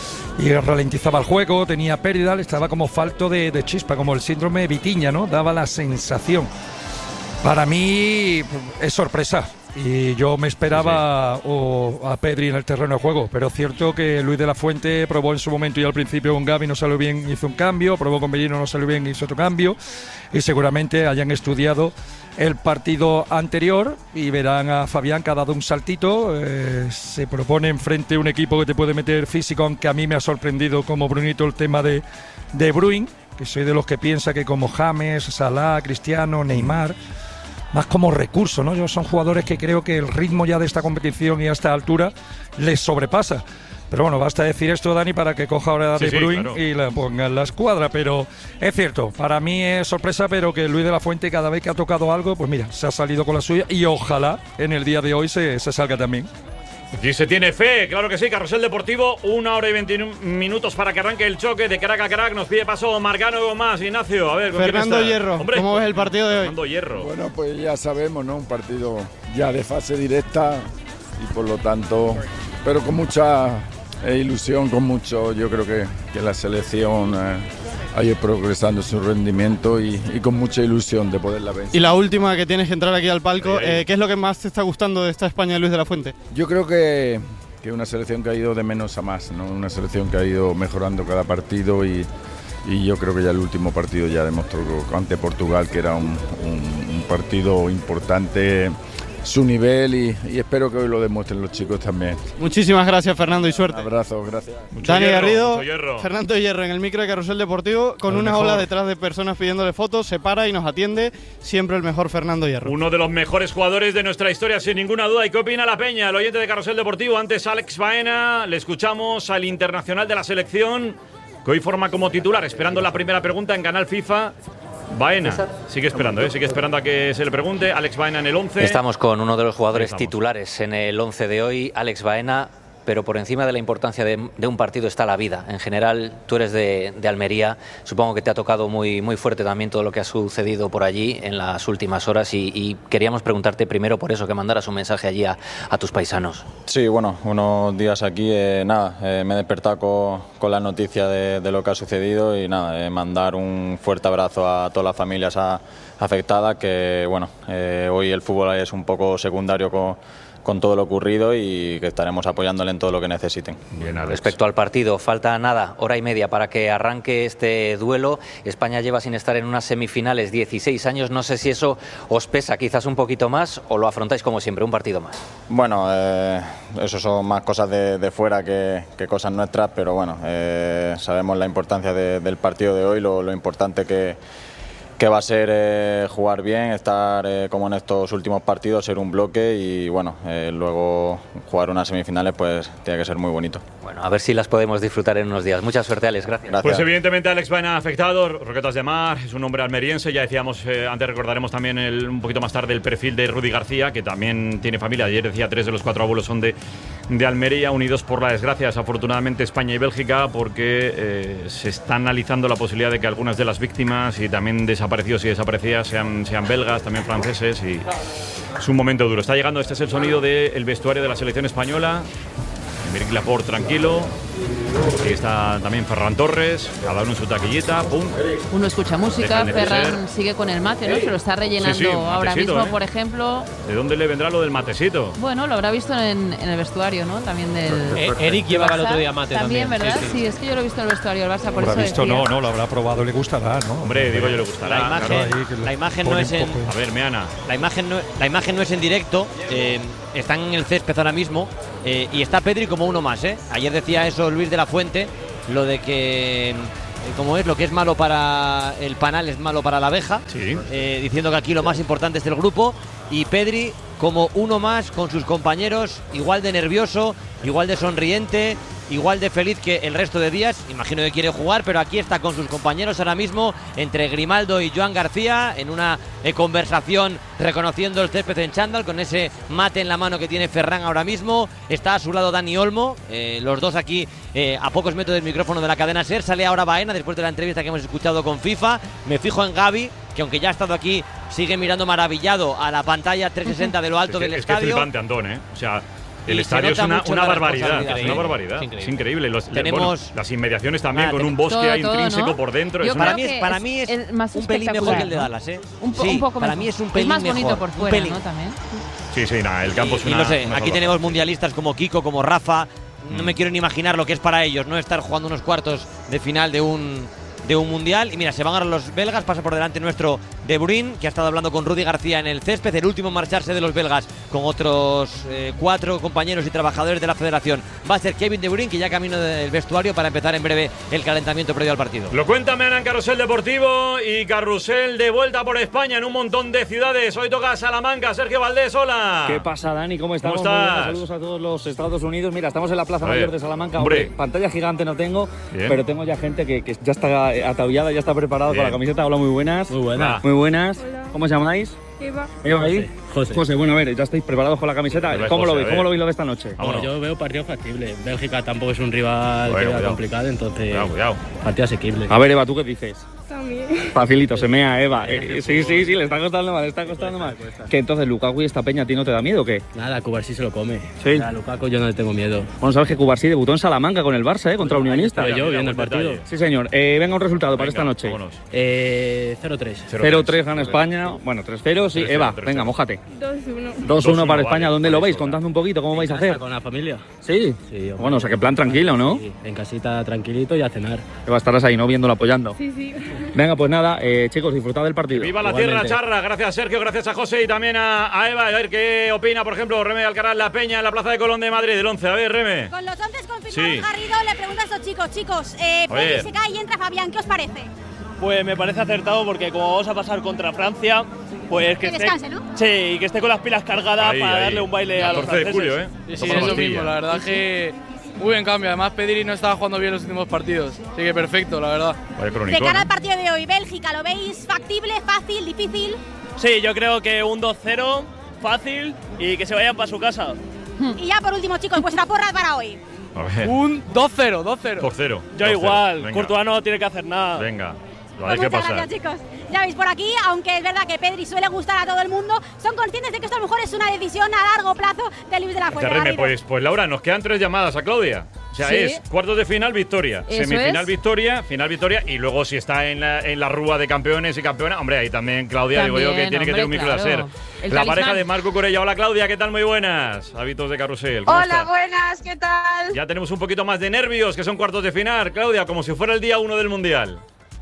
y ralentizaba el juego, tenía pérdida, estaba como falto de, de chispa, como el síndrome de Vitiña, ¿no? Daba la sensación. Para mí es sorpresa y yo me esperaba sí, sí. O a Pedri en el terreno de juego, pero es cierto que Luis de la Fuente probó en su momento y al principio con Gavi no salió bien, hizo un cambio, probó con Bellino, no salió bien, hizo otro cambio y seguramente hayan estudiado el partido anterior y verán a Fabián que ha dado un saltito, eh, se propone enfrente un equipo que te puede meter físico, aunque a mí me ha sorprendido como Brunito el tema de De Bruyne, que soy de los que piensa que como James, Salah, Cristiano, Neymar, más como recurso, ¿no? Yo son jugadores que creo que el ritmo ya de esta competición y a esta altura les sobrepasa. Pero bueno, basta decir esto, Dani, para que coja ahora sí, De Bruyne sí, claro. y la ponga en la escuadra. Pero es cierto, para mí es sorpresa, pero que Luis de la Fuente cada vez que ha tocado algo, pues mira, se ha salido con la suya y ojalá en el día de hoy se, se salga también. Aquí se tiene fe, claro que sí. Carrusel Deportivo, una hora y veintiuno minutos para que arranque el choque de crack a crack. Nos pide paso Marcano más, Ignacio. A ver, ¿con Fernando quién está? Hierro, Hombre, ¿cómo ves el partido de hoy? Fernando Hierro. Bueno, pues ya sabemos, ¿no? Un partido ya de fase directa y por lo tanto, pero con mucha eh, ilusión, con mucho, yo creo que, que la selección eh, ha ido progresando su rendimiento y, y con mucha ilusión de poderla vencer. Y la última, que tienes que entrar aquí al palco, eh, ¿qué es lo que más te está gustando de esta España de Luis de la Fuente? Yo creo que que una selección que ha ido de menos a más, ¿no? Una selección que ha ido mejorando cada partido y, y yo creo que ya el último partido ya demostró ante Portugal que era un, un, un partido importante, su nivel y, y espero que hoy lo demuestren los chicos también. Muchísimas gracias, Fernando, y suerte. Un abrazo, gracias. Mucho Dani hierro, Garrido, hierro. Fernando Hierro en el micro de Carrusel Deportivo, con una ola detrás de personas pidiéndole fotos, se para y nos atiende, siempre el mejor Fernando Hierro. Uno de los mejores jugadores de nuestra historia, sin ninguna duda. ¿Y qué opina la peña? El oyente de Carrusel Deportivo, antes Alex Baena, le escuchamos al internacional de la selección, que hoy forma como titular, esperando la primera pregunta en Canal FIFA. Baena, sigue esperando, ¿eh? sigue esperando a que se le pregunte. Alex Baena en el once. Estamos con uno de los jugadores titulares en el once de hoy, Alex Baena, pero por encima de la importancia de, de un partido está la vida. En general, tú eres de, de Almería, supongo que te ha tocado muy, muy fuerte también todo lo que ha sucedido por allí en las últimas horas y, y queríamos preguntarte primero por eso, que mandaras un mensaje allí a, a tus paisanos. Sí, bueno, unos días aquí, eh, nada, eh, me he despertado con, con la noticia de, de lo que ha sucedido y nada, eh, mandar un fuerte abrazo a todas las familias a, afectadas, que bueno, eh, hoy el fútbol es un poco secundario con con todo lo ocurrido y que estaremos apoyándole en todo lo que necesiten. Bien, respecto al partido, falta nada, hora y media para que arranque este duelo. España lleva sin estar en unas semifinales dieciséis años, no sé si eso os pesa quizás un poquito más o lo afrontáis como siempre, un partido más. Bueno, eh, eso son más cosas de, de fuera que, que cosas nuestras, pero bueno, eh, sabemos la importancia de, del partido de hoy, lo, lo importante que que va a ser eh, jugar bien, estar eh, como en estos últimos partidos, ser un bloque y bueno, eh, luego jugar unas semifinales pues tiene que ser muy bonito. Bueno, a ver si las podemos disfrutar en unos días. Mucha suerte, Alex, gracias. gracias. Pues evidentemente Alex Baena afectado, Roquetas de Mar, es un hombre almeriense, ya decíamos, eh, antes recordaremos también el, un poquito más tarde el perfil de Rudi García, que también tiene familia, ayer decía tres de los cuatro abuelos son de, de Almería, unidos por la desgracia, desafortunadamente España y Bélgica, porque eh, se está analizando la posibilidad de que algunas de las víctimas y también de desaparecidos y desaparecidas, sean, sean belgas, también franceses, y es un momento duro. Está llegando, este es el sonido del vestuario de la selección española. Aymeric Laporte tranquilo. Aquí está también Ferran Torres, cada uno en su taquillita, pum. Uno escucha música, Dejan de Ferran ser. sigue con el mate, ¿no? Se lo está rellenando Sí, sí, ahora matecito, mismo, ¿eh? por ejemplo. ¿De dónde le vendrá lo del matecito? Bueno, lo habrá visto en, en el vestuario, ¿no? También del. Eh, Eric llevaba el otro día mate también. también. ¿Verdad? Sí, Sí, sí. es que yo lo he visto en el vestuario del Barça, por Lo habrá eso visto, decía. no, no, lo habrá probado, le gustará, ¿no? Hombre, digo yo, le gustará. La imagen, Claro, ahí que la imagen pone no es un en. poco. A ver, Meana. La imagen no, la imagen no es en directo, eh, están en el césped ahora mismo eh, y está Pedri como uno más. ¿eh? Ayer decía eso Luis de la Fuente, lo de que, eh, como es, lo que es malo para el panal es malo para la abeja, Sí. eh, diciendo que aquí lo más importante es el grupo, y Pedri como uno más con sus compañeros, igual de nervioso, igual de sonriente, igual de feliz que el resto de días. Imagino que quiere jugar, pero aquí está con sus compañeros ahora mismo, entre Grimaldo y Joan García, en una eh, conversación reconociendo el césped en chándal, con ese mate en la mano que tiene Ferran ahora mismo. Está a su lado Dani Olmo, eh, los dos aquí eh, a pocos metros del micrófono de la cadena SER. Sale ahora Baena después de la entrevista que hemos escuchado con FIFA. Me fijo en Gavi, que aunque ya ha estado aquí, sigue mirando maravillado a la pantalla trescientos sesenta de lo alto Es que, del es que estadio. flipante, Antón, ¿eh? O sea, el Y estadio se es nota una, mucho una la barbaridad. responsabilidad. Es una barbaridad. Es Es increíble. Los, Tenemos- bueno, las inmediaciones también, Ah, con ten- un bosque todo, ahí todo, intrínseco ¿no? por dentro. Yo es creo una- Para mí que es, para es mí es el más un pelín mejor que el de espectacular, Dallas, ¿eh? Un, po- Sí, un poco para mejor. mí es un pelín más bonito mejor, por un fuera, pelín. ¿no? También. Sí, sí, nada, el campo y, es y una. no sé, una aquí salvajada. tenemos mundialistas como Kiko, como Rafa. No Mm. me quiero ni imaginar lo que es para ellos, no estar jugando unos cuartos de final de un de un mundial. Y mira, se van ahora los belgas, pasa por delante nuestro De Bruyne, que ha estado hablando con Rudy García en el césped, el último en marcharse de los belgas con otros eh, cuatro compañeros y trabajadores de la federación. Va a ser Kevin De Bruyne, que ya camino del vestuario para empezar en breve el calentamiento previo al partido. Lo cuenta Meana en Carrusel Deportivo y Carrusel de vuelta por España en un montón de ciudades. Hoy toca Salamanca. Sergio Valdés, hola. ¿Qué pasa, Dani? ¿Cómo estamos? ¿Cómo Muy estás? buenas, saludos a todos los Estados Unidos. Mira, estamos en la Plaza A ver, Mayor de Salamanca. hombre. Hombre, pantalla gigante no tengo, Bien. pero tengo ya gente que, que ya está ataviada, ya está preparada Bien. con la camiseta. Hola, muy buenas. Muy buenas. Muy buenas. ¿Cómo os llamáis? Eva. Eva ahí. José. José, bueno, a ver, ya estáis preparados con la camiseta. A ver, ¿Cómo José, lo a veis? ver. ¿Cómo lo veis lo de esta noche? Vámonos. Yo veo partido factible. Bélgica tampoco es un rival Bueno, que vea cuidado. complicado, entonces Cuidado, cuidado. partido asequible. A ver, Eva, ¿tú qué dices? También. Facilito, se mea, Eva. Eh, sí, sí, sí, le está costando mal, le está costando mal. Que entonces, Lukaku y esta peña, ¿a ti no te da miedo o qué? Nada, Cubarsí se lo come. Sí. A Lukaku yo no le tengo miedo. Bueno, sabes que Cubarsí debutó en Salamanca con el Barça, ¿eh? Contra Unionista. Pero yo mira, viendo el buen partido. detalle. Sí, señor. Eh, venga, un resultado para Venga, esta noche. vámonos. Eh, cero tres. cero tres gana España. Bueno, tres cero, sí. tres cero, Eva, tres cero. venga, mójate. dos uno. dos uno para vale, España. ¿Dónde lo vale, veis? sobra. Contadme un poquito, ¿cómo vais a hacer? Con la familia. Sí. Sí, hombre. Bueno, o sea, que plan tranquilo, ¿no? Sí, en casita tranquilito y a cenar. Eva, estarás ahí, ¿no? Viéndolo, apoyando. Sí, sí. Venga, pues nada, eh, chicos, disfrutad del partido. Viva la Igualmente. tierra charra, gracias a Sergio, gracias a José y también a, a Eva. A ver qué opina, por ejemplo, Reme Alcaraz La Peña en la Plaza de Colón de Madrid, del once. A ver, Reme. Con los once confirmados, Sí. Garrido, le pregunto a estos chicos, chicos, eh, A ver. Pedri se cae y entra Fabián, ¿qué os parece? Pues me parece acertado porque como vamos a pasar contra Francia, pues que, Que esté, descanse, ¿no? sí, y que esté con las pilas cargadas Ahí, para ahí. darle un baile a los catorce de franceses. julio, ¿eh? Sí, sí, Toma es lo pastilla. mismo, la verdad que muy buen cambio. Además, Pedri no estaba jugando bien los últimos partidos, así que perfecto, la verdad. Vaya De cronicón, cara ¿eh? al partido de hoy, Bélgica, ¿lo veis factible, fácil, difícil? Sí, yo creo que un dos cero, fácil, y que se vayan para su casa. Y ya por último, chicos, vuestra porra para hoy. A ver. Un dos cero, dos cero. dos cero. Yo igual, Courtois no tiene que hacer nada. Venga, lo Pues hay que muchas pasar. gracias, chicos. Ya veis por aquí, aunque es verdad que Pedri suele gustar a todo el mundo, son conscientes de que esto a lo mejor es una decisión a largo plazo de Luis de la Fuente. Reme, Garrido. pues, pues Laura, nos quedan tres llamadas a Claudia. O sea, Sí. es cuartos de final, victoria. Eso Semifinal, es. victoria. Final, victoria. Y luego, si está en la, en la rúa de campeones y campeonas, hombre, ahí también Claudia, digo yo, que También, tiene que tener un hombre, micro de hacer. claro. El La talismán. pareja de Marco Corella. Hola, Claudia, ¿qué tal? Muy buenas. Hábitos de carrusel. ¿cómo Hola, estás? buenas, ¿qué tal? Ya tenemos un poquito más de nervios, que son cuartos de final, Claudia, como si fuera el día uno del Mundial.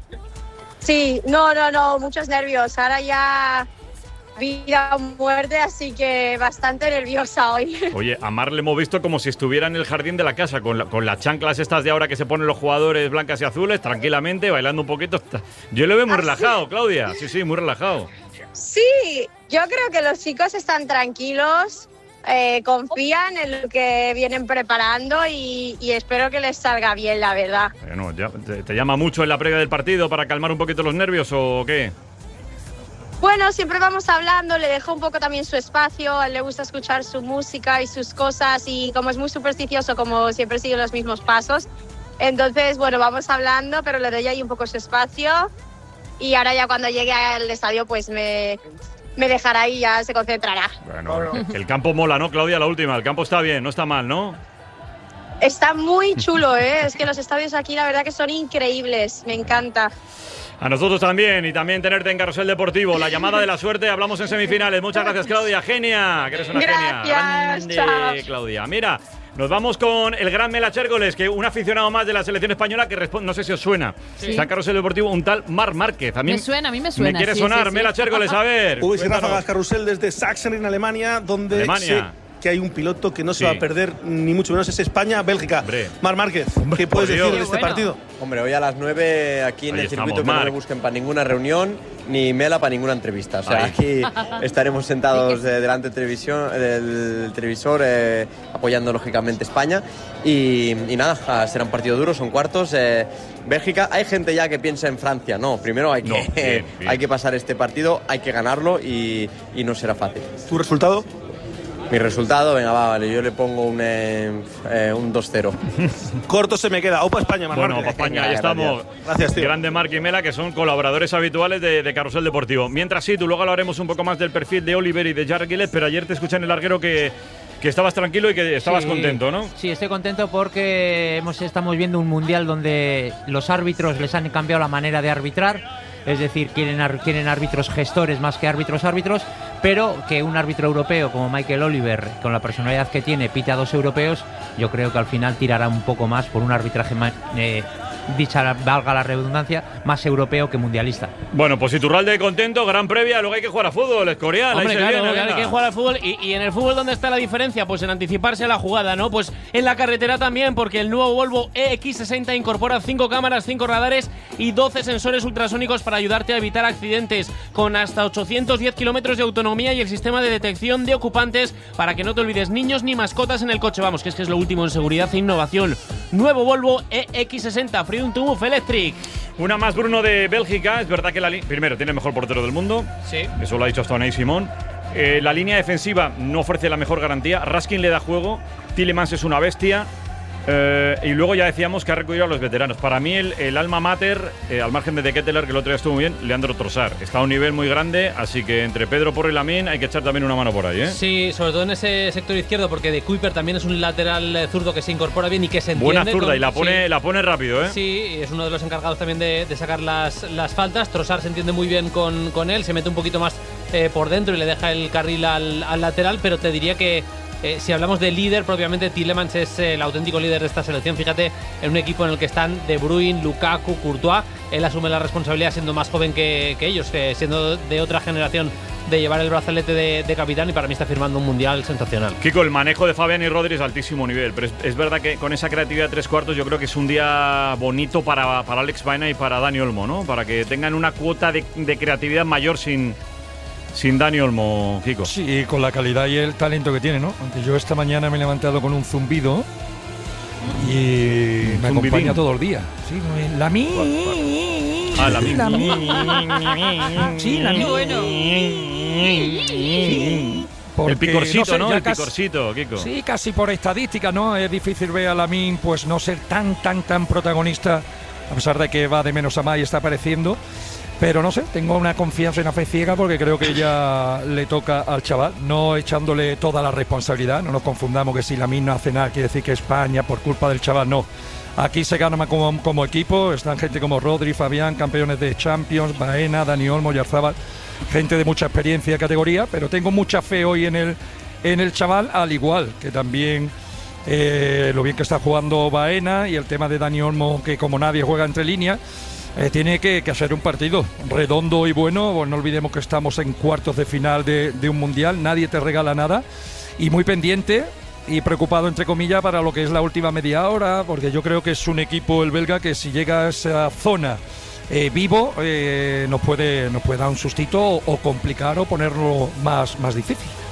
Sí, no, no, no, muchos nervios. Ahora ya vida o muerte, así que bastante nerviosa hoy. Oye, a Mar le hemos visto como si estuviera en el jardín de la casa, con, la- con las chanclas estas de ahora que se ponen los jugadores blancas y azules, tranquilamente, bailando un poquito. Yo le veo muy relajado, Claudia. Sí, sí, muy relajado. Sí, yo creo que los chicos están tranquilos, eh, confían en lo que vienen preparando y, y espero que les salga bien, la verdad. Bueno, ya- te, te llama mucho en la previa del partido para calmar un poquito los nervios o qué? Bueno, siempre vamos hablando, le dejo un poco también su espacio, a él le gusta escuchar su música y sus cosas y como es muy supersticioso, como siempre sigue los mismos pasos, entonces, bueno, vamos hablando, pero le doy ahí un poco su espacio y ahora ya cuando llegue al estadio pues me, me dejará y ya se concentrará. Bueno, el campo mola, ¿no, Claudia? La última, el campo está bien, no está mal, ¿no? Está muy chulo, ¿eh? Es que los estadios aquí la verdad que son increíbles, me encanta. A nosotros también, y también tenerte en Carrusel Deportivo. La llamada de la suerte, hablamos en semifinales. Muchas gracias, Claudia. Genia, que eres una gracias, genia. Grande, chao. Claudia. Mira, nos vamos con el gran Mela Chérgoles, que un aficionado más de la selección española que responde, no sé si os suena. Sí. Está en Carrusel Deportivo un tal Marc Márquez. A mí Me suena, a mí me suena. Me quiere sí, sonar, sí, sí. Mela Chérgoles, a ver. Uy, y cuéntanos. Ráfagas Carrusel desde Sachsen, en Alemania, donde Alemania. sé que hay un piloto que no se Sí. va a perder, ni mucho menos, es España-Bélgica. Marc Márquez, ¿qué puedes por decir Dios. de este Qué bueno. partido? Hombre, hoy a las nueve aquí en Ahí el estamos, circuito que no Marc. me busquen para ninguna reunión ni Mela para ninguna entrevista. O sea, Ahí. aquí estaremos sentados eh, delante del, televisión, del televisor eh, apoyando lógicamente España y, y nada, ah, será un partido duro, son cuartos. Eh, Bélgica, hay gente ya que piensa en Francia. No, primero hay que, No, bien, bien. hay que pasar este partido, hay que ganarlo y, y no será fácil. ¿Tu resultado? Mi resultado, venga, va, vale, yo le pongo un, eh, eh, un dos cero. Corto se me queda. Opa España, Marc Bueno, Márquez. para España, ahí estamos. Gracias, tío. Grande Marc y Mela, que son colaboradores habituales de, de Carrusel Deportivo. Mientras sí, tú luego hablaremos un poco más del perfil de Oliver y de Jarre Gillett, pero ayer te escuché en el larguero que, que estabas tranquilo y que estabas Sí, contento, ¿no? Sí, estoy contento porque hemos, estamos viendo un mundial donde los árbitros les han cambiado la manera de arbitrar. Es decir, quieren, ar- quieren árbitros gestores más que árbitros árbitros, pero que un árbitro europeo como Michael Oliver, con la personalidad que tiene, pite a dos europeos, yo creo que al final tirará un poco más por un arbitraje ma- eh, dicha valga la redundancia, más europeo que mundialista. Bueno, pues Iturralde contento, gran previa, luego hay que jugar a fútbol, Escorial. Hombre, ahí se claro, viene, hay venga. que jugar al fútbol. Y, y en el fútbol, ¿dónde está la diferencia? Pues en anticiparse a la jugada, ¿no? Pues en la carretera también, porque el nuevo Volvo E X sesenta incorpora cinco cámaras, cinco radares y doce sensores ultrasónicos para ayudarte a evitar accidentes, con hasta ochocientos diez kilómetros de autonomía y el sistema de detección de ocupantes para que no te olvides niños ni mascotas en el coche. Vamos, que es que es lo último en seguridad e innovación. Nuevo Volvo E X sesenta Freedom to Move Electric. Una más, Bruno, de Bélgica. Es verdad que la li- primero tiene el mejor portero del mundo. Sí. Eso lo ha dicho hasta Unai Simón. Eh, la línea defensiva no ofrece la mejor garantía. Raskin le da juego. Tielemans es una bestia. Eh, y luego ya decíamos que ha recurrido a los veteranos. Para mí el, el alma mater, eh, al margen de De Ketelaere, que el otro día estuvo muy bien, Leandro Trossard. Está a un nivel muy grande, así que entre Pedro Porro y Lamine hay que echar también una mano por ahí, ¿eh? Sí, sobre todo en ese sector izquierdo, porque De Kuiper también es un lateral eh, zurdo que se incorpora bien y que se entiende. Buena zurda con- y la pone, sí. la pone rápido, ¿eh? Sí, es uno de los encargados también de, de sacar las, las faltas. Trossard se entiende muy bien con, con él, se mete un poquito más eh, por dentro y le deja el carril al, al lateral, pero te diría que eh, si hablamos de líder, propiamente Tielemans es eh, el auténtico líder de esta selección. Fíjate, en un equipo en el que están De Bruyne, Lukaku, Courtois, él asume la responsabilidad siendo más joven que, que ellos, eh, siendo de otra generación, de llevar el brazalete de, de capitán, y para mí está firmando un mundial sensacional. Kiko, el manejo de Fabián y Rodri es altísimo nivel, pero es, es verdad que con esa creatividad de tres cuartos yo creo que es un día bonito para, para Alex Baena y para Dani Olmo, ¿no? Para que tengan una cuota de, de creatividad mayor sin, sin Dani Olmo, Kiko. Sí, con la calidad y el talento que tiene, ¿no? Aunque yo esta mañana me he levantado con un zumbido y me Zumbidín. acompaña todo el día. Sí, la mi. Ah, la mi. La mi. Sí, la mi. El picorcito, no sé, ¿no? ya El casi- picorcito, Kiko. Sí, casi por estadística, ¿no? Es difícil ver a Lamine pues no ser tan, tan, tan protagonista, a pesar de que va de menos a más y está apareciendo. Pero no sé, tengo una confianza y una fe ciega porque creo que ya le toca al chaval, no echándole toda la responsabilidad. No nos confundamos que si Lamine no hace nada quiere decir que España por culpa del chaval, no. Aquí se gana como, como equipo, están gente como Rodri, Fabián, campeones de Champions, Baena, Dani Olmo, Oyarzabal, gente de mucha experiencia y categoría, pero tengo mucha fe hoy en el, en el chaval, al igual que también eh, lo bien que está jugando Baena y el tema de Dani Olmo, que como nadie juega entre líneas, eh, tiene que, que hacer un partido redondo y bueno. Pues no olvidemos que estamos en cuartos de final de, de un mundial, nadie te regala nada, y muy pendiente y preocupado entre comillas para lo que es la última media hora, porque yo creo que es un equipo el belga que si llega a esa zona eh, vivo eh, nos puede nos puede dar un sustito o, o complicar o ponerlo más, más difícil.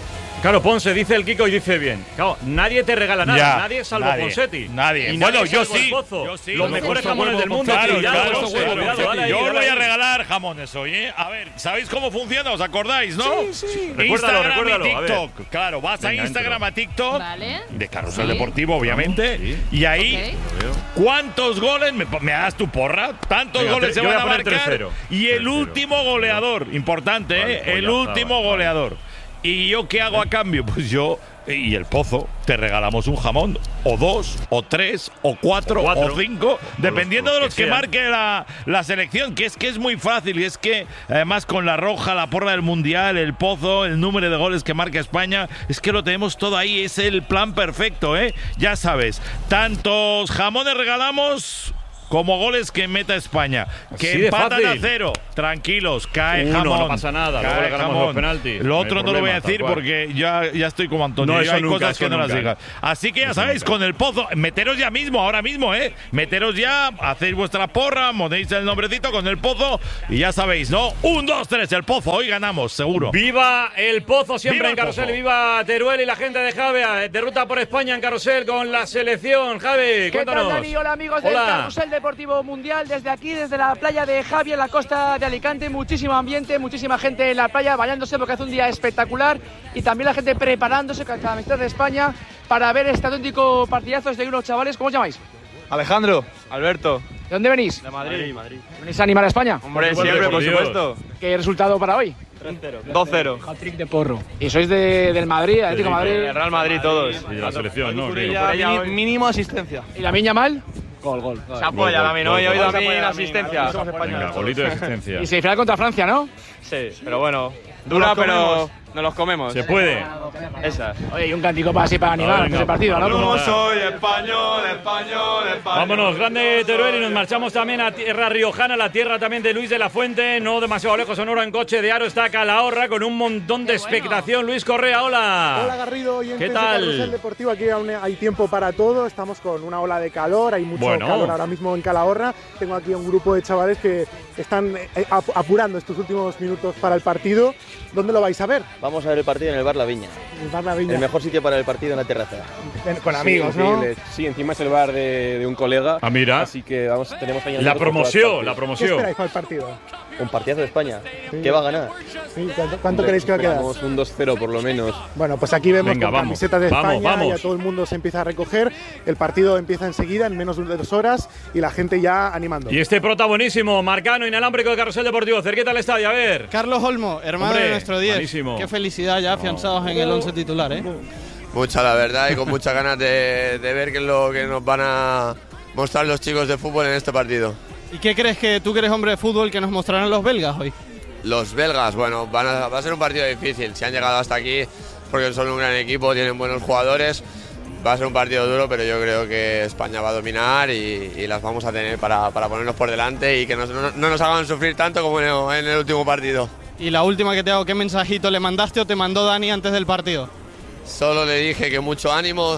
Claro, Ponce dice el Kiko y dice bien. Claro, nadie te regala nada, Ya, nadie salvo nadie, Ponsetti. nadie. Y Bueno, nadie yo salvo sí, el Pozo. yo sí. Los Yo mejores no jamones del mundo. Claro, Cuidado, claro, Ponce, claro, cuidado, claro. dale ahí, Yo os dale voy a ahí. regalar jamones hoy, ¿eh? A ver, ¿sabéis cómo funciona? ¿Os acordáis, no? Sí, sí. Recuérdalo, Instagram recuérdalo, y a ver. TikTok. Claro, vas Venga, a Instagram, a TikTok, Vale. de Carrusel Sí. Deportivo, obviamente, Sí. y ahí, ¿cuántos goles? ¿Me, me das tu porra? ¿Tantos Venga, goles te- se yo voy van a a poner marcar? tres cero. Y el último goleador, importante, Vale, ¿eh? pues El ya está, último vale, goleador. ¿Y yo qué hago a cambio? Pues yo y el Pozo te regalamos un jamón, o dos, o tres, o cuatro, o, cuatro. cinco, dependiendo los de los que que sean. marque la, la selección, que es que es muy fácil, y es que además con la roja, la porra del Mundial, el Pozo, el número de goles que marca España, es que lo tenemos todo ahí, es el plan perfecto, ¿eh? Ya sabes, tantos jamones regalamos como goles que meta España. Que Así de empatan fácil. a cero. Tranquilos, cae Uno, jamón. no pasa nada, luego cae le ganamos jamón. los penaltis. Lo No hay otro no lo voy problema, a decir tal cual. porque ya, ya estoy como Antonio. No, Yo eso hay nunca, cosas eso que no las nunca. digas. Así que ya Eso sabéis, nunca. con el Pozo, meteros ya mismo, ahora mismo, ¿eh? Meteros ya, hacéis vuestra porra, ponéis el nombrecito con el Pozo y ya sabéis, ¿no? Un, dos, tres, el Pozo. Hoy ganamos, seguro. Viva el Pozo siempre Viva en el Carrusel, Pozo. viva Teruel y la gente de Javea, de ruta por España en Carrusel con la selección. Javi, ¿Qué cuéntanos. tal, Dani? Hola, amigos del Hola. Carrusel Deportivo Mundial. Desde aquí, desde la playa de Javi, en la costa de Alicante. Muchísimo ambiente, muchísima gente en la playa bañándose porque hace un día espectacular. Y también la gente preparándose con la camiseta de España para ver este auténtico partidazo de unos chavales. ¿Cómo os llamáis? Alejandro, Alberto. ¿De dónde venís? De Madrid. Madrid. ¿Venís a animar a España? Hombre, siempre, por supuesto. ¿Qué resultado para hoy? tres cero. dos cero. Hat-trick de porro. ¿Y sois de, del Madrid, Atlético de Madrid? El Real Madrid todos. Y de la selección, ¿no? Por Sí. ella, mini- mínimo asistencia. ¿Y la miña mal? Gol, gol. Se apoya la mí, no he oído a mí la asistencia. Venga, golito de asistencia. Y semifinal contra Francia, ¿no? Sí, pero bueno, dura, Nos pero comemos. nos los comemos. Se puede. Esa. Oye, y un cantico para así para animar venga, ese partido, ¿no? vamos. Como- soy español, español, español. Vámonos, grande Teruel, y nos marchamos también a tierra riojana, la tierra también de Luis de la Fuente, no demasiado lejos, Sonora, en coche de Aro está Calahorra con un montón de expectación. Luis Correa, hola. Hola Garrido, oyentes ¿Qué de tal? Carrusel Deportivo, aquí aún hay tiempo para todo, estamos con una ola de calor, hay mucho Bueno. calor ahora mismo en Calahorra, tengo aquí a un grupo de chavales que están eh, ap- apurando estos últimos minutos para el partido. ¿Dónde lo vais a ver? Vamos a ver el partido en el Bar La Viña. En el Bar La Viña. El mejor sitio para el partido en la terraza. En- Con amigos, ¿no? Sí, encima es el bar de, de un colega. Ah, mira. Así que vamos, tenemos ahí La promoción, la ¿Qué promoción. esperáis para el partido? Un partidazo de España. Sí. ¿Qué va a ganar? Sí, ¿Cuánto, cuánto creéis que va a quedar? Esperamos un dos cero por lo menos. Bueno, pues aquí vemos Venga, con vamos, camisetas de vamos, España, vamos. ya todo el mundo se empieza a recoger, el partido empieza enseguida, en menos de dos horas, y la gente ya animando. Y este prota buenísimo, Marcano, inalámbrico de Carrusel Deportivo, cerquita al estadio, a ver. Carlos Olmo, hermano Hombre, de nuestro diez. buenísimo. Qué felicidad ya afianzados en el once titular, ¿eh? Mucha, la verdad, y con muchas ganas de, de ver qué es lo que nos van a mostrar los chicos de fútbol en este partido. ¿Y qué crees que tú que eres hombre de fútbol que nos mostrarán los belgas hoy? Los belgas, bueno, van a, va a ser un partido difícil. Si han llegado hasta aquí porque son un gran equipo, tienen buenos jugadores. Va a ser un partido duro, pero yo creo que España va a dominar y, y las vamos a tener para, para ponernos por delante y que nos- no, no nos hagan sufrir tanto como en el, en el último partido. Y la última que te hago, ¿qué mensajito le mandaste o te mandó Dani antes del partido? Solo le dije que mucho ánimo,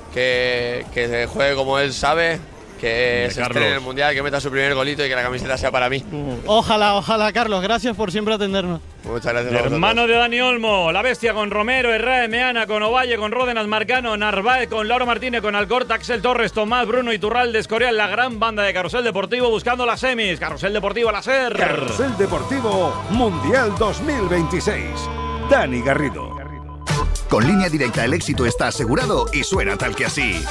que, que se juegue como él sabe, que Hombre, se Carlos. estrene en el Mundial, que meta su primer golito y que la camiseta sea para mí. Ojalá, ojalá, Carlos. Gracias por siempre atendernos. Muchas gracias a vosotros. Hermano de Dani Olmo, la bestia con Romero, Herrera, Meana, con Ovalle, con Ródenas, Marcano, Narváez, con Lauro Martínez, con Alcorta, Axel Torres, Tomás, Bruno Iturralde, Escorial, la gran banda de Carrusel Deportivo buscando las semis. Carrusel Deportivo, la SER. Carrusel Deportivo Mundial dos mil veintiséis. Dani Garrido. Con Línea Directa el éxito está asegurado y suena tal que así.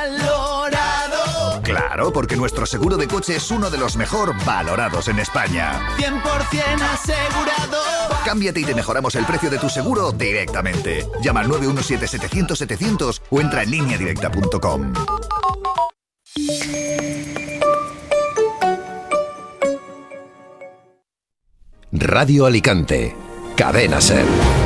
Valorado, Claro, porque nuestro seguro de coche es uno de los mejor valorados en España. cien por ciento asegurado. Cámbiate y te mejoramos el precio de tu seguro directamente. Llama al nueve uno siete, setecientos, setecientos o entra en línea directa punto com. Radio Alicante. Cadena SER.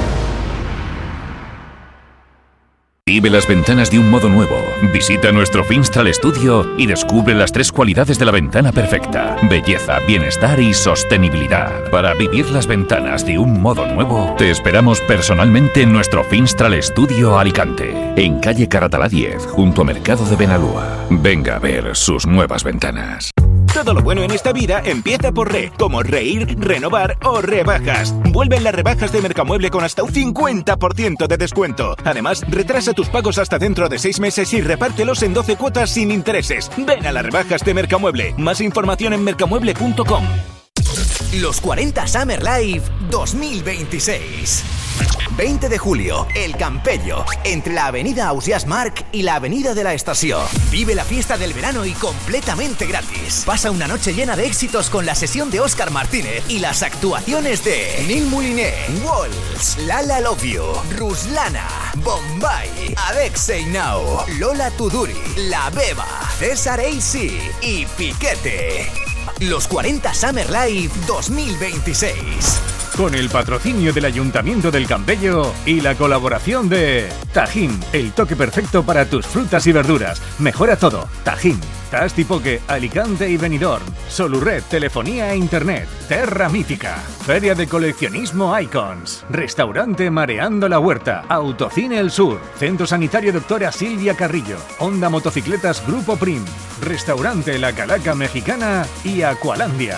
Vive las ventanas de un modo nuevo. Visita nuestro Finstral Studio y descubre las tres cualidades de la ventana perfecta: belleza, bienestar y sostenibilidad. Para vivir las ventanas de un modo nuevo, te esperamos personalmente en nuestro Finstral Studio Alicante, en calle Caratalá diez, junto a Mercado de Benalúa. Venga a ver sus nuevas ventanas. Todo lo bueno en esta vida empieza por re, como reír, renovar o rebajas. Vuelven las rebajas de Mercamueble con hasta un cincuenta por ciento de descuento. Además, retrasa tus pagos hasta dentro de seis meses y repártelos en doce cuotas sin intereses. Ven a las rebajas de Mercamueble. Más información en mercamueble punto com. Los cuarenta Summer Live dos mil veintiséis. veinte de julio, El Campello, entre la avenida Ausiàs Marc y la avenida de la Estació. Vive la fiesta del verano y completamente gratis. Pasa una noche llena de éxitos con la sesión de Óscar Martínez y las actuaciones de Nil Moliné, Walls, Lala Love You, Ruslana, Bombay, Alexei Now, Lola Tuduri, La Beba, César A C y Piquete. Los cuarenta Summer Live dos mil veintiséis. Con el patrocinio del Ayuntamiento del Campello y la colaboración de Tajín, el toque perfecto para tus frutas y verduras. Mejora todo. Tajín. Tastipoque, Alicante y Benidorm. Solured, telefonía e internet. Terra Mítica. Feria de coleccionismo Icons. Restaurante Mareando la Huerta. Autocine El Sur. Centro Sanitario Doctora Silvia Carrillo. Honda Motocicletas Grupo Prim. Restaurante La Calaca Mexicana y Aqualandia.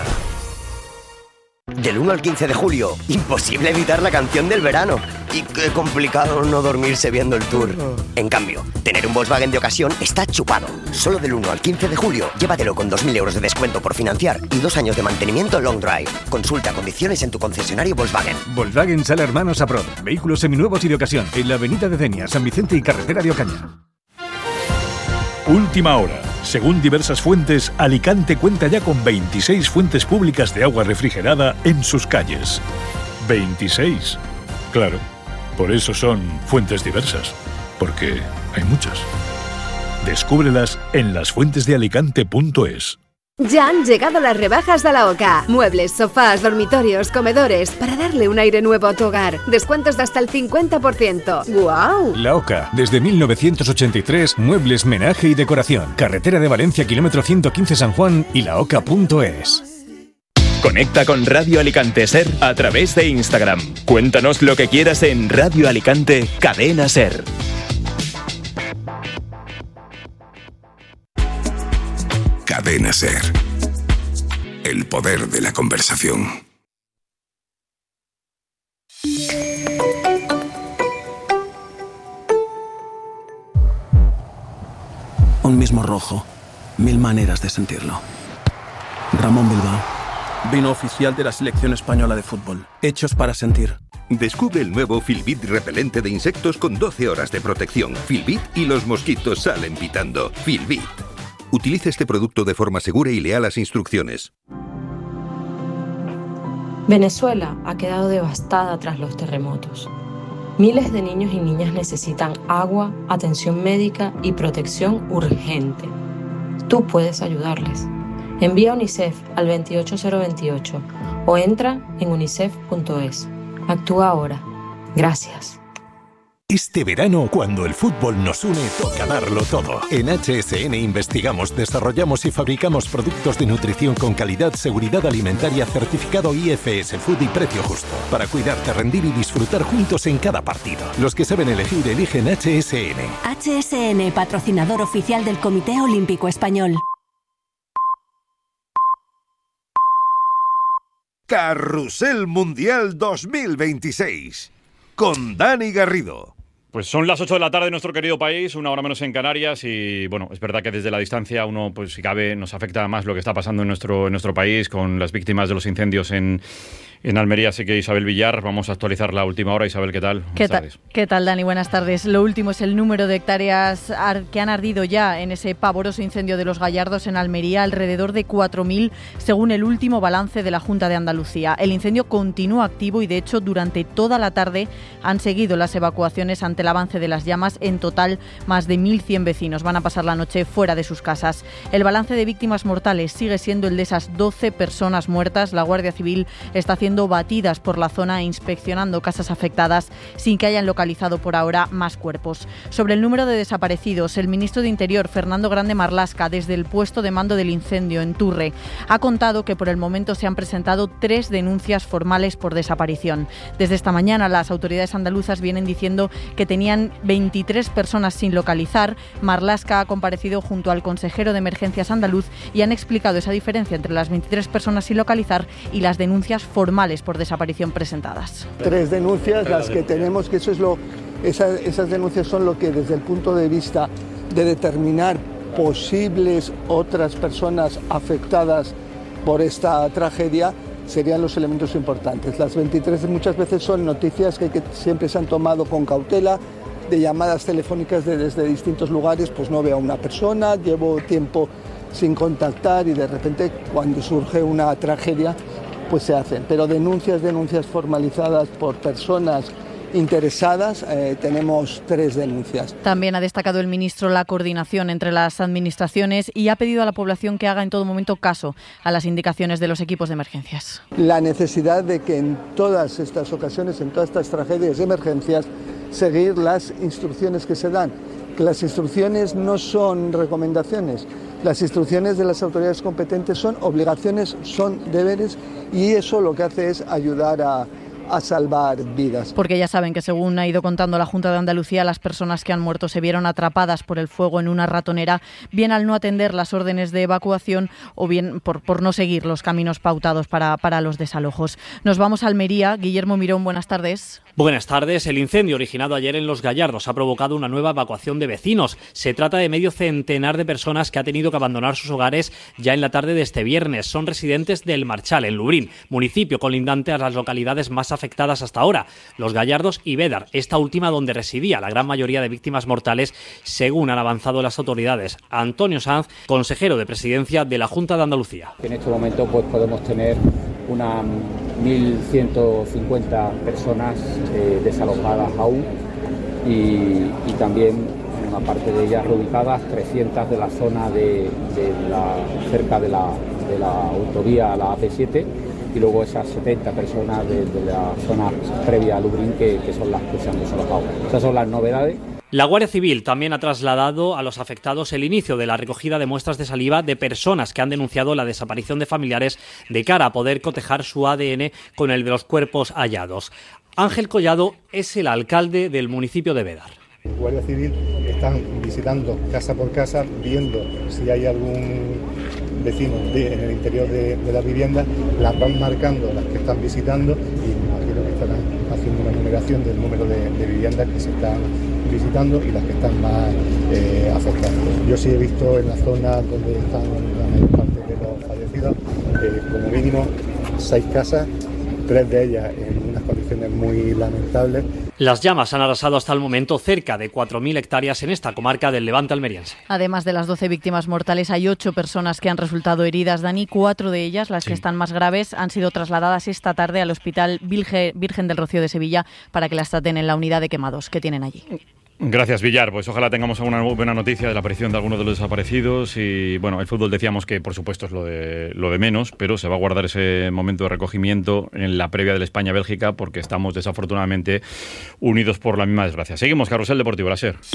Del uno al quince de julio, imposible evitar la canción del verano. Y qué complicado no dormirse viendo el tour. En cambio, tener un Volkswagen de ocasión está chupado. Solo del uno al quince de julio, llévatelo con dos mil euros de descuento por financiar y dos años de mantenimiento long drive. Consulta condiciones en tu concesionario Volkswagen. Volkswagen Sala Hermanos Aprod. Vehículos seminuevos y de ocasión. En la avenida de Denia, San Vicente y carretera de Ocaña. Última hora. Según diversas fuentes, Alicante cuenta ya con veintiséis fuentes públicas de agua refrigerada en sus calles. ¿veintiséis? Claro, por eso son fuentes diversas, porque hay muchas. Descúbrelas en las fuentes de alicante punto es. Ya han llegado las rebajas de la OCA. Muebles, sofás, dormitorios, comedores, para darle un aire nuevo a tu hogar. Descuentos de hasta el cincuenta por ciento. ¡Guau! La OCA, desde mil novecientos ochenta y tres, muebles, menaje y decoración. Carretera de Valencia, kilómetro ciento quince San Juan y la oca punto es. Conecta con Radio Alicante Ser a través de Instagram. Cuéntanos lo que quieras en Radio Alicante Cadena Ser. Cadena Ser. El poder de la conversación. Un mismo rojo, mil maneras de sentirlo. Ramón Bilbao, vino oficial de la selección española de fútbol. Hechos para sentir. Descubre el nuevo Filbit repelente de insectos con doce horas de protección. Filbit y los mosquitos salen pitando. Filbit. Utilice este producto de forma segura y lea las instrucciones. Venezuela ha quedado devastada tras los terremotos. Miles de niños y niñas necesitan agua, atención médica y protección urgente. Tú puedes ayudarles. Envía UNICEF al veintiocho cero veintiocho o entra en unicef punto es. Actúa ahora. Gracias. Este verano, cuando el fútbol nos une, toca darlo todo. En H S N investigamos, desarrollamos y fabricamos productos de nutrición con calidad, seguridad alimentaria, certificado I F S Food y precio justo. Para cuidarte, rendir y disfrutar juntos en cada partido. Los que saben elegir, eligen H S N. H S N, patrocinador oficial del Comité Olímpico Español. Carrusel Mundial dos mil veintiséis. Con Dani Garrido. Pues son las ocho de la tarde en nuestro querido país, una hora menos en Canarias y bueno, es verdad que desde la distancia uno, pues si cabe, nos afecta más lo que está pasando en nuestro, en nuestro país con las víctimas de los incendios en, en Almería. Así que Isabel Villar, vamos a actualizar la última hora. Isabel, ¿qué tal? ¿Qué tal, ¿Qué tal, Dani? Buenas tardes. Lo último es el número de hectáreas que han ardido ya en ese pavoroso incendio de Los Gallardos en Almería, alrededor de cuatro mil, según el último balance de la Junta de Andalucía. El incendio continúa activo y, de hecho, durante toda la tarde han seguido las evacuaciones ante el avance de las llamas. En total, más de mil cien vecinos van a pasar la noche fuera de sus casas. El balance de víctimas mortales sigue siendo el de esas doce personas muertas. La Guardia Civil está haciendo batidas por la zona e inspeccionando casas afectadas sin que hayan localizado por ahora más cuerpos. Sobre el número de desaparecidos, el ministro de Interior, Fernando Grande Marlaska, desde el puesto de mando del incendio en Turre, ha contado que por el momento se han presentado tres denuncias formales por desaparición. Desde esta mañana, las autoridades andaluzas vienen diciendo que que tenían veintitrés personas sin localizar. Marlaska ha comparecido junto al consejero de Emergencias andaluz y han explicado esa diferencia entre las veintitrés personas sin localizar y las denuncias formales por desaparición presentadas. Tres denuncias, las que tenemos, que eso es lo, esas, esas denuncias son lo que desde el punto de vista de determinar posibles otras personas afectadas por esta tragedia serían los elementos importantes. Las veintitrés muchas veces son noticias que, que siempre se han tomado con cautela, de llamadas telefónicas de, desde distintos lugares, pues no veo a una persona, llevo tiempo sin contactar y de repente cuando surge una tragedia pues se hacen. Pero denuncias, denuncias formalizadas por personas interesadas, eh, tenemos tres denuncias. También ha destacado el ministro la coordinación entre las administraciones y ha pedido a la población que haga en todo momento caso a las indicaciones de los equipos de emergencias. La necesidad de que en todas estas ocasiones, en todas estas tragedias de emergencias, seguir las instrucciones que se dan. Que las instrucciones no son recomendaciones, las instrucciones de las autoridades competentes son obligaciones, son deberes y eso lo que hace es ayudar a a salvar vidas. Porque ya saben que según ha ido contando la Junta de Andalucía, las personas que han muerto se vieron atrapadas por el fuego en una ratonera, bien al no atender las órdenes de evacuación o bien por, por no seguir los caminos pautados para, para los desalojos. Nos vamos a Almería. Guillermo Mirón, buenas tardes. Buenas tardes. El incendio originado ayer en Los Gallardos ha provocado una nueva evacuación de vecinos. Se trata de medio centenar de personas que ha tenido que abandonar sus hogares ya en la tarde de este viernes. Son residentes del Marchal, en Lubrín, municipio colindante a las localidades más afectadas hasta ahora, Los Gallardos y Bédar, esta última donde residía la gran mayoría de víctimas mortales, según han avanzado las autoridades. Antonio Sanz, consejero de Presidencia de la Junta de Andalucía. En este momento pues podemos tener unas mil ciento cincuenta personas eh, desalojadas aún y, y también una parte de ellas reubicadas, trescientas de la zona de, de la, cerca de la, de la autovía a la A P siete. Y luego esas setenta personas de, de la zona previa a Lubrín que, que son las que se han desalojado. Esas son las novedades. La Guardia Civil también ha trasladado a los afectados el inicio de la recogida de muestras de saliva de personas que han denunciado la desaparición de familiares de cara a poder cotejar su A D N con el de los cuerpos hallados. Ángel Collado es el alcalde del municipio de Bédar. Guardia Civil están visitando casa por casa, viendo si hay algún vecino de, en el interior de, de la vivienda, las van marcando las que están visitando y imagino que estarán haciendo una numeración del número de, de viviendas que se están visitando y las que están más eh, afectadas. Yo sí he visto en la zona donde están la mayor parte de los fallecidos, eh, como mínimo seis casas, tres de ellas en unas condiciones muy lamentables. Las llamas han arrasado hasta el momento cerca de cuatro mil hectáreas en esta comarca del Levante almeriense. Además de las doce víctimas mortales, hay ocho personas que han resultado heridas. Dani, cuatro de ellas, las sí. que están más graves, han sido trasladadas esta tarde al Hospital Virgen del Rocío de Sevilla para que las traten en la unidad de quemados que tienen allí. Gracias, Villar. Pues ojalá tengamos alguna buena noticia de la aparición de alguno de los desaparecidos. Y bueno, el fútbol decíamos que por supuesto es lo de, lo de menos, pero se va a guardar ese momento de recogimiento en la previa del España-Bélgica porque estamos desafortunadamente unidos por la misma desgracia. Seguimos, Carrusel Deportivo, la SER.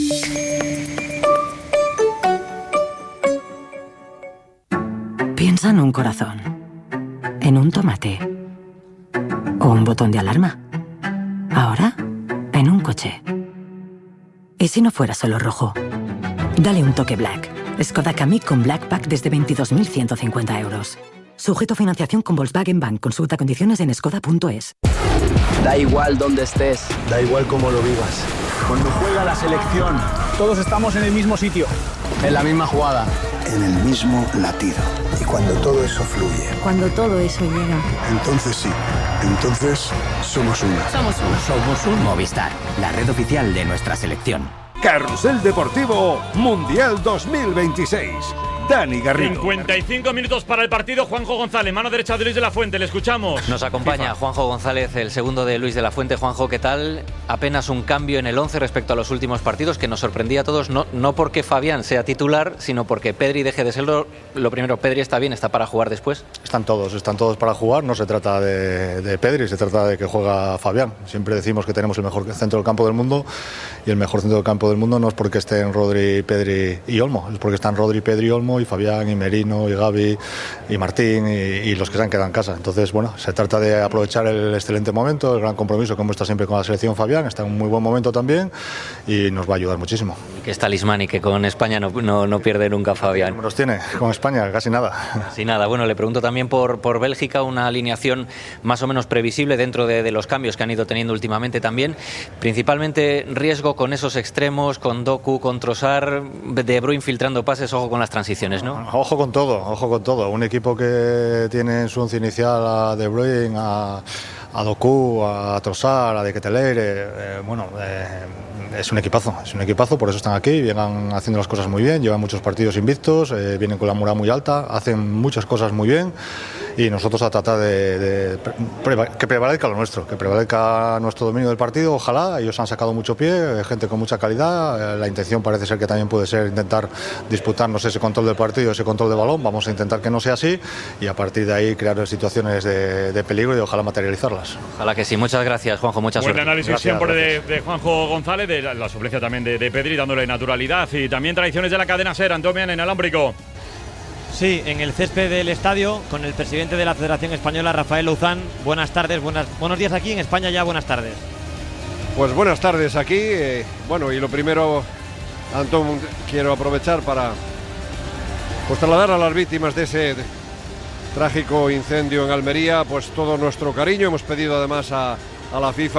Piensa en un corazón, en un tomate o un botón de alarma. Ahora, en un coche. ¿Y si no fuera solo rojo? Dale un toque Black. Skoda Kamiq con Black Pack desde veintidós mil ciento cincuenta euros. Sujeto a financiación con Volkswagen Bank. Consulta condiciones en skoda punto es. Da igual dónde estés. Da igual cómo lo vivas. Cuando juega la selección, todos estamos en el mismo sitio. En la misma jugada. En el mismo latido. Y cuando todo eso fluye. Cuando todo eso llega. Entonces sí. Entonces somos uno. Somos uno. Somos un Movistar, la red oficial de nuestra selección. Carrusel Deportivo Mundial dos mil veintiséis. Dani Garrido. cincuenta y cinco minutos para el partido. Juanjo González, mano derecha de Luis de la Fuente. Le escuchamos. Nos acompaña FIFA. Juanjo González, el segundo de Luis de la Fuente. Juanjo, ¿qué tal? Apenas un cambio en el once respecto a los últimos partidos que nos sorprendía a todos. No, no porque Fabián sea titular, sino porque Pedri deje de serlo. Lo primero, Pedri está bien, está para jugar después. Están todos, están todos para jugar. No se trata de, de Pedri, se trata de que juega Fabián. Siempre decimos que tenemos el mejor centro del campo del mundo y el mejor centro del campo del mundo no es porque estén Rodri, Pedri y Olmo, es porque están Rodri, Pedri y Olmo y Fabián, y Merino, y Gavi, y Martín, y, y los que se han quedado en casa. Entonces, bueno, se trata de aprovechar el excelente momento, el gran compromiso que muestra siempre con la selección Fabián, está en un muy buen momento también y nos va a ayudar muchísimo. Y que es talismán y que con España no, no, no pierde nunca Fabián. ¿Qué números tiene con España? Casi nada. Casi nada. Bueno, le pregunto también por, por Bélgica, una alineación más o menos previsible dentro de, de los cambios que han ido teniendo últimamente también. Principalmente riesgo con esos extremos, con Doku, con Trossard, De Bruyne filtrando pases, ojo con las transiciones, ¿no? Ojo con todo, ojo con todo. Un equipo que tiene en su once inicial a De Bruyne, a, a Doku, a Trossard, a De Ketelaere, eh, bueno, eh, es un equipazo, es un equipazo, por eso están aquí, vienen haciendo las cosas muy bien, llevan muchos partidos invictos, eh, vienen con la moral muy alta, hacen muchas cosas muy bien y nosotros a tratar de, de pre, que prevalezca lo nuestro, que prevalezca nuestro dominio del partido, ojalá. Ellos han sacado mucho pie, gente con mucha calidad, la intención parece ser que también puede ser intentar disputarnos ese control del partido, ese control de balón, vamos a intentar que no sea así y a partir de ahí crear situaciones de, de peligro y ojalá materializarlas. Ojalá que sí, muchas gracias Juanjo, mucha suerte. Buen análisis gracias, siempre de, de Juanjo González, de la, la suplencia también de, de Pedri, dándole naturalidad y también tradiciones de la cadena SER, Antonio en Alámbrico. Sí, en el césped del estadio, con el presidente de la Federación Española, Rafael Louzán. Buenas tardes, buenas, buenos días aquí en España ya, buenas tardes. Pues buenas tardes aquí. Eh, bueno, y lo primero, Antón, quiero aprovechar para pues, trasladar a las víctimas de ese trágico incendio en Almería, pues todo nuestro cariño. Hemos pedido además a, a la FIFA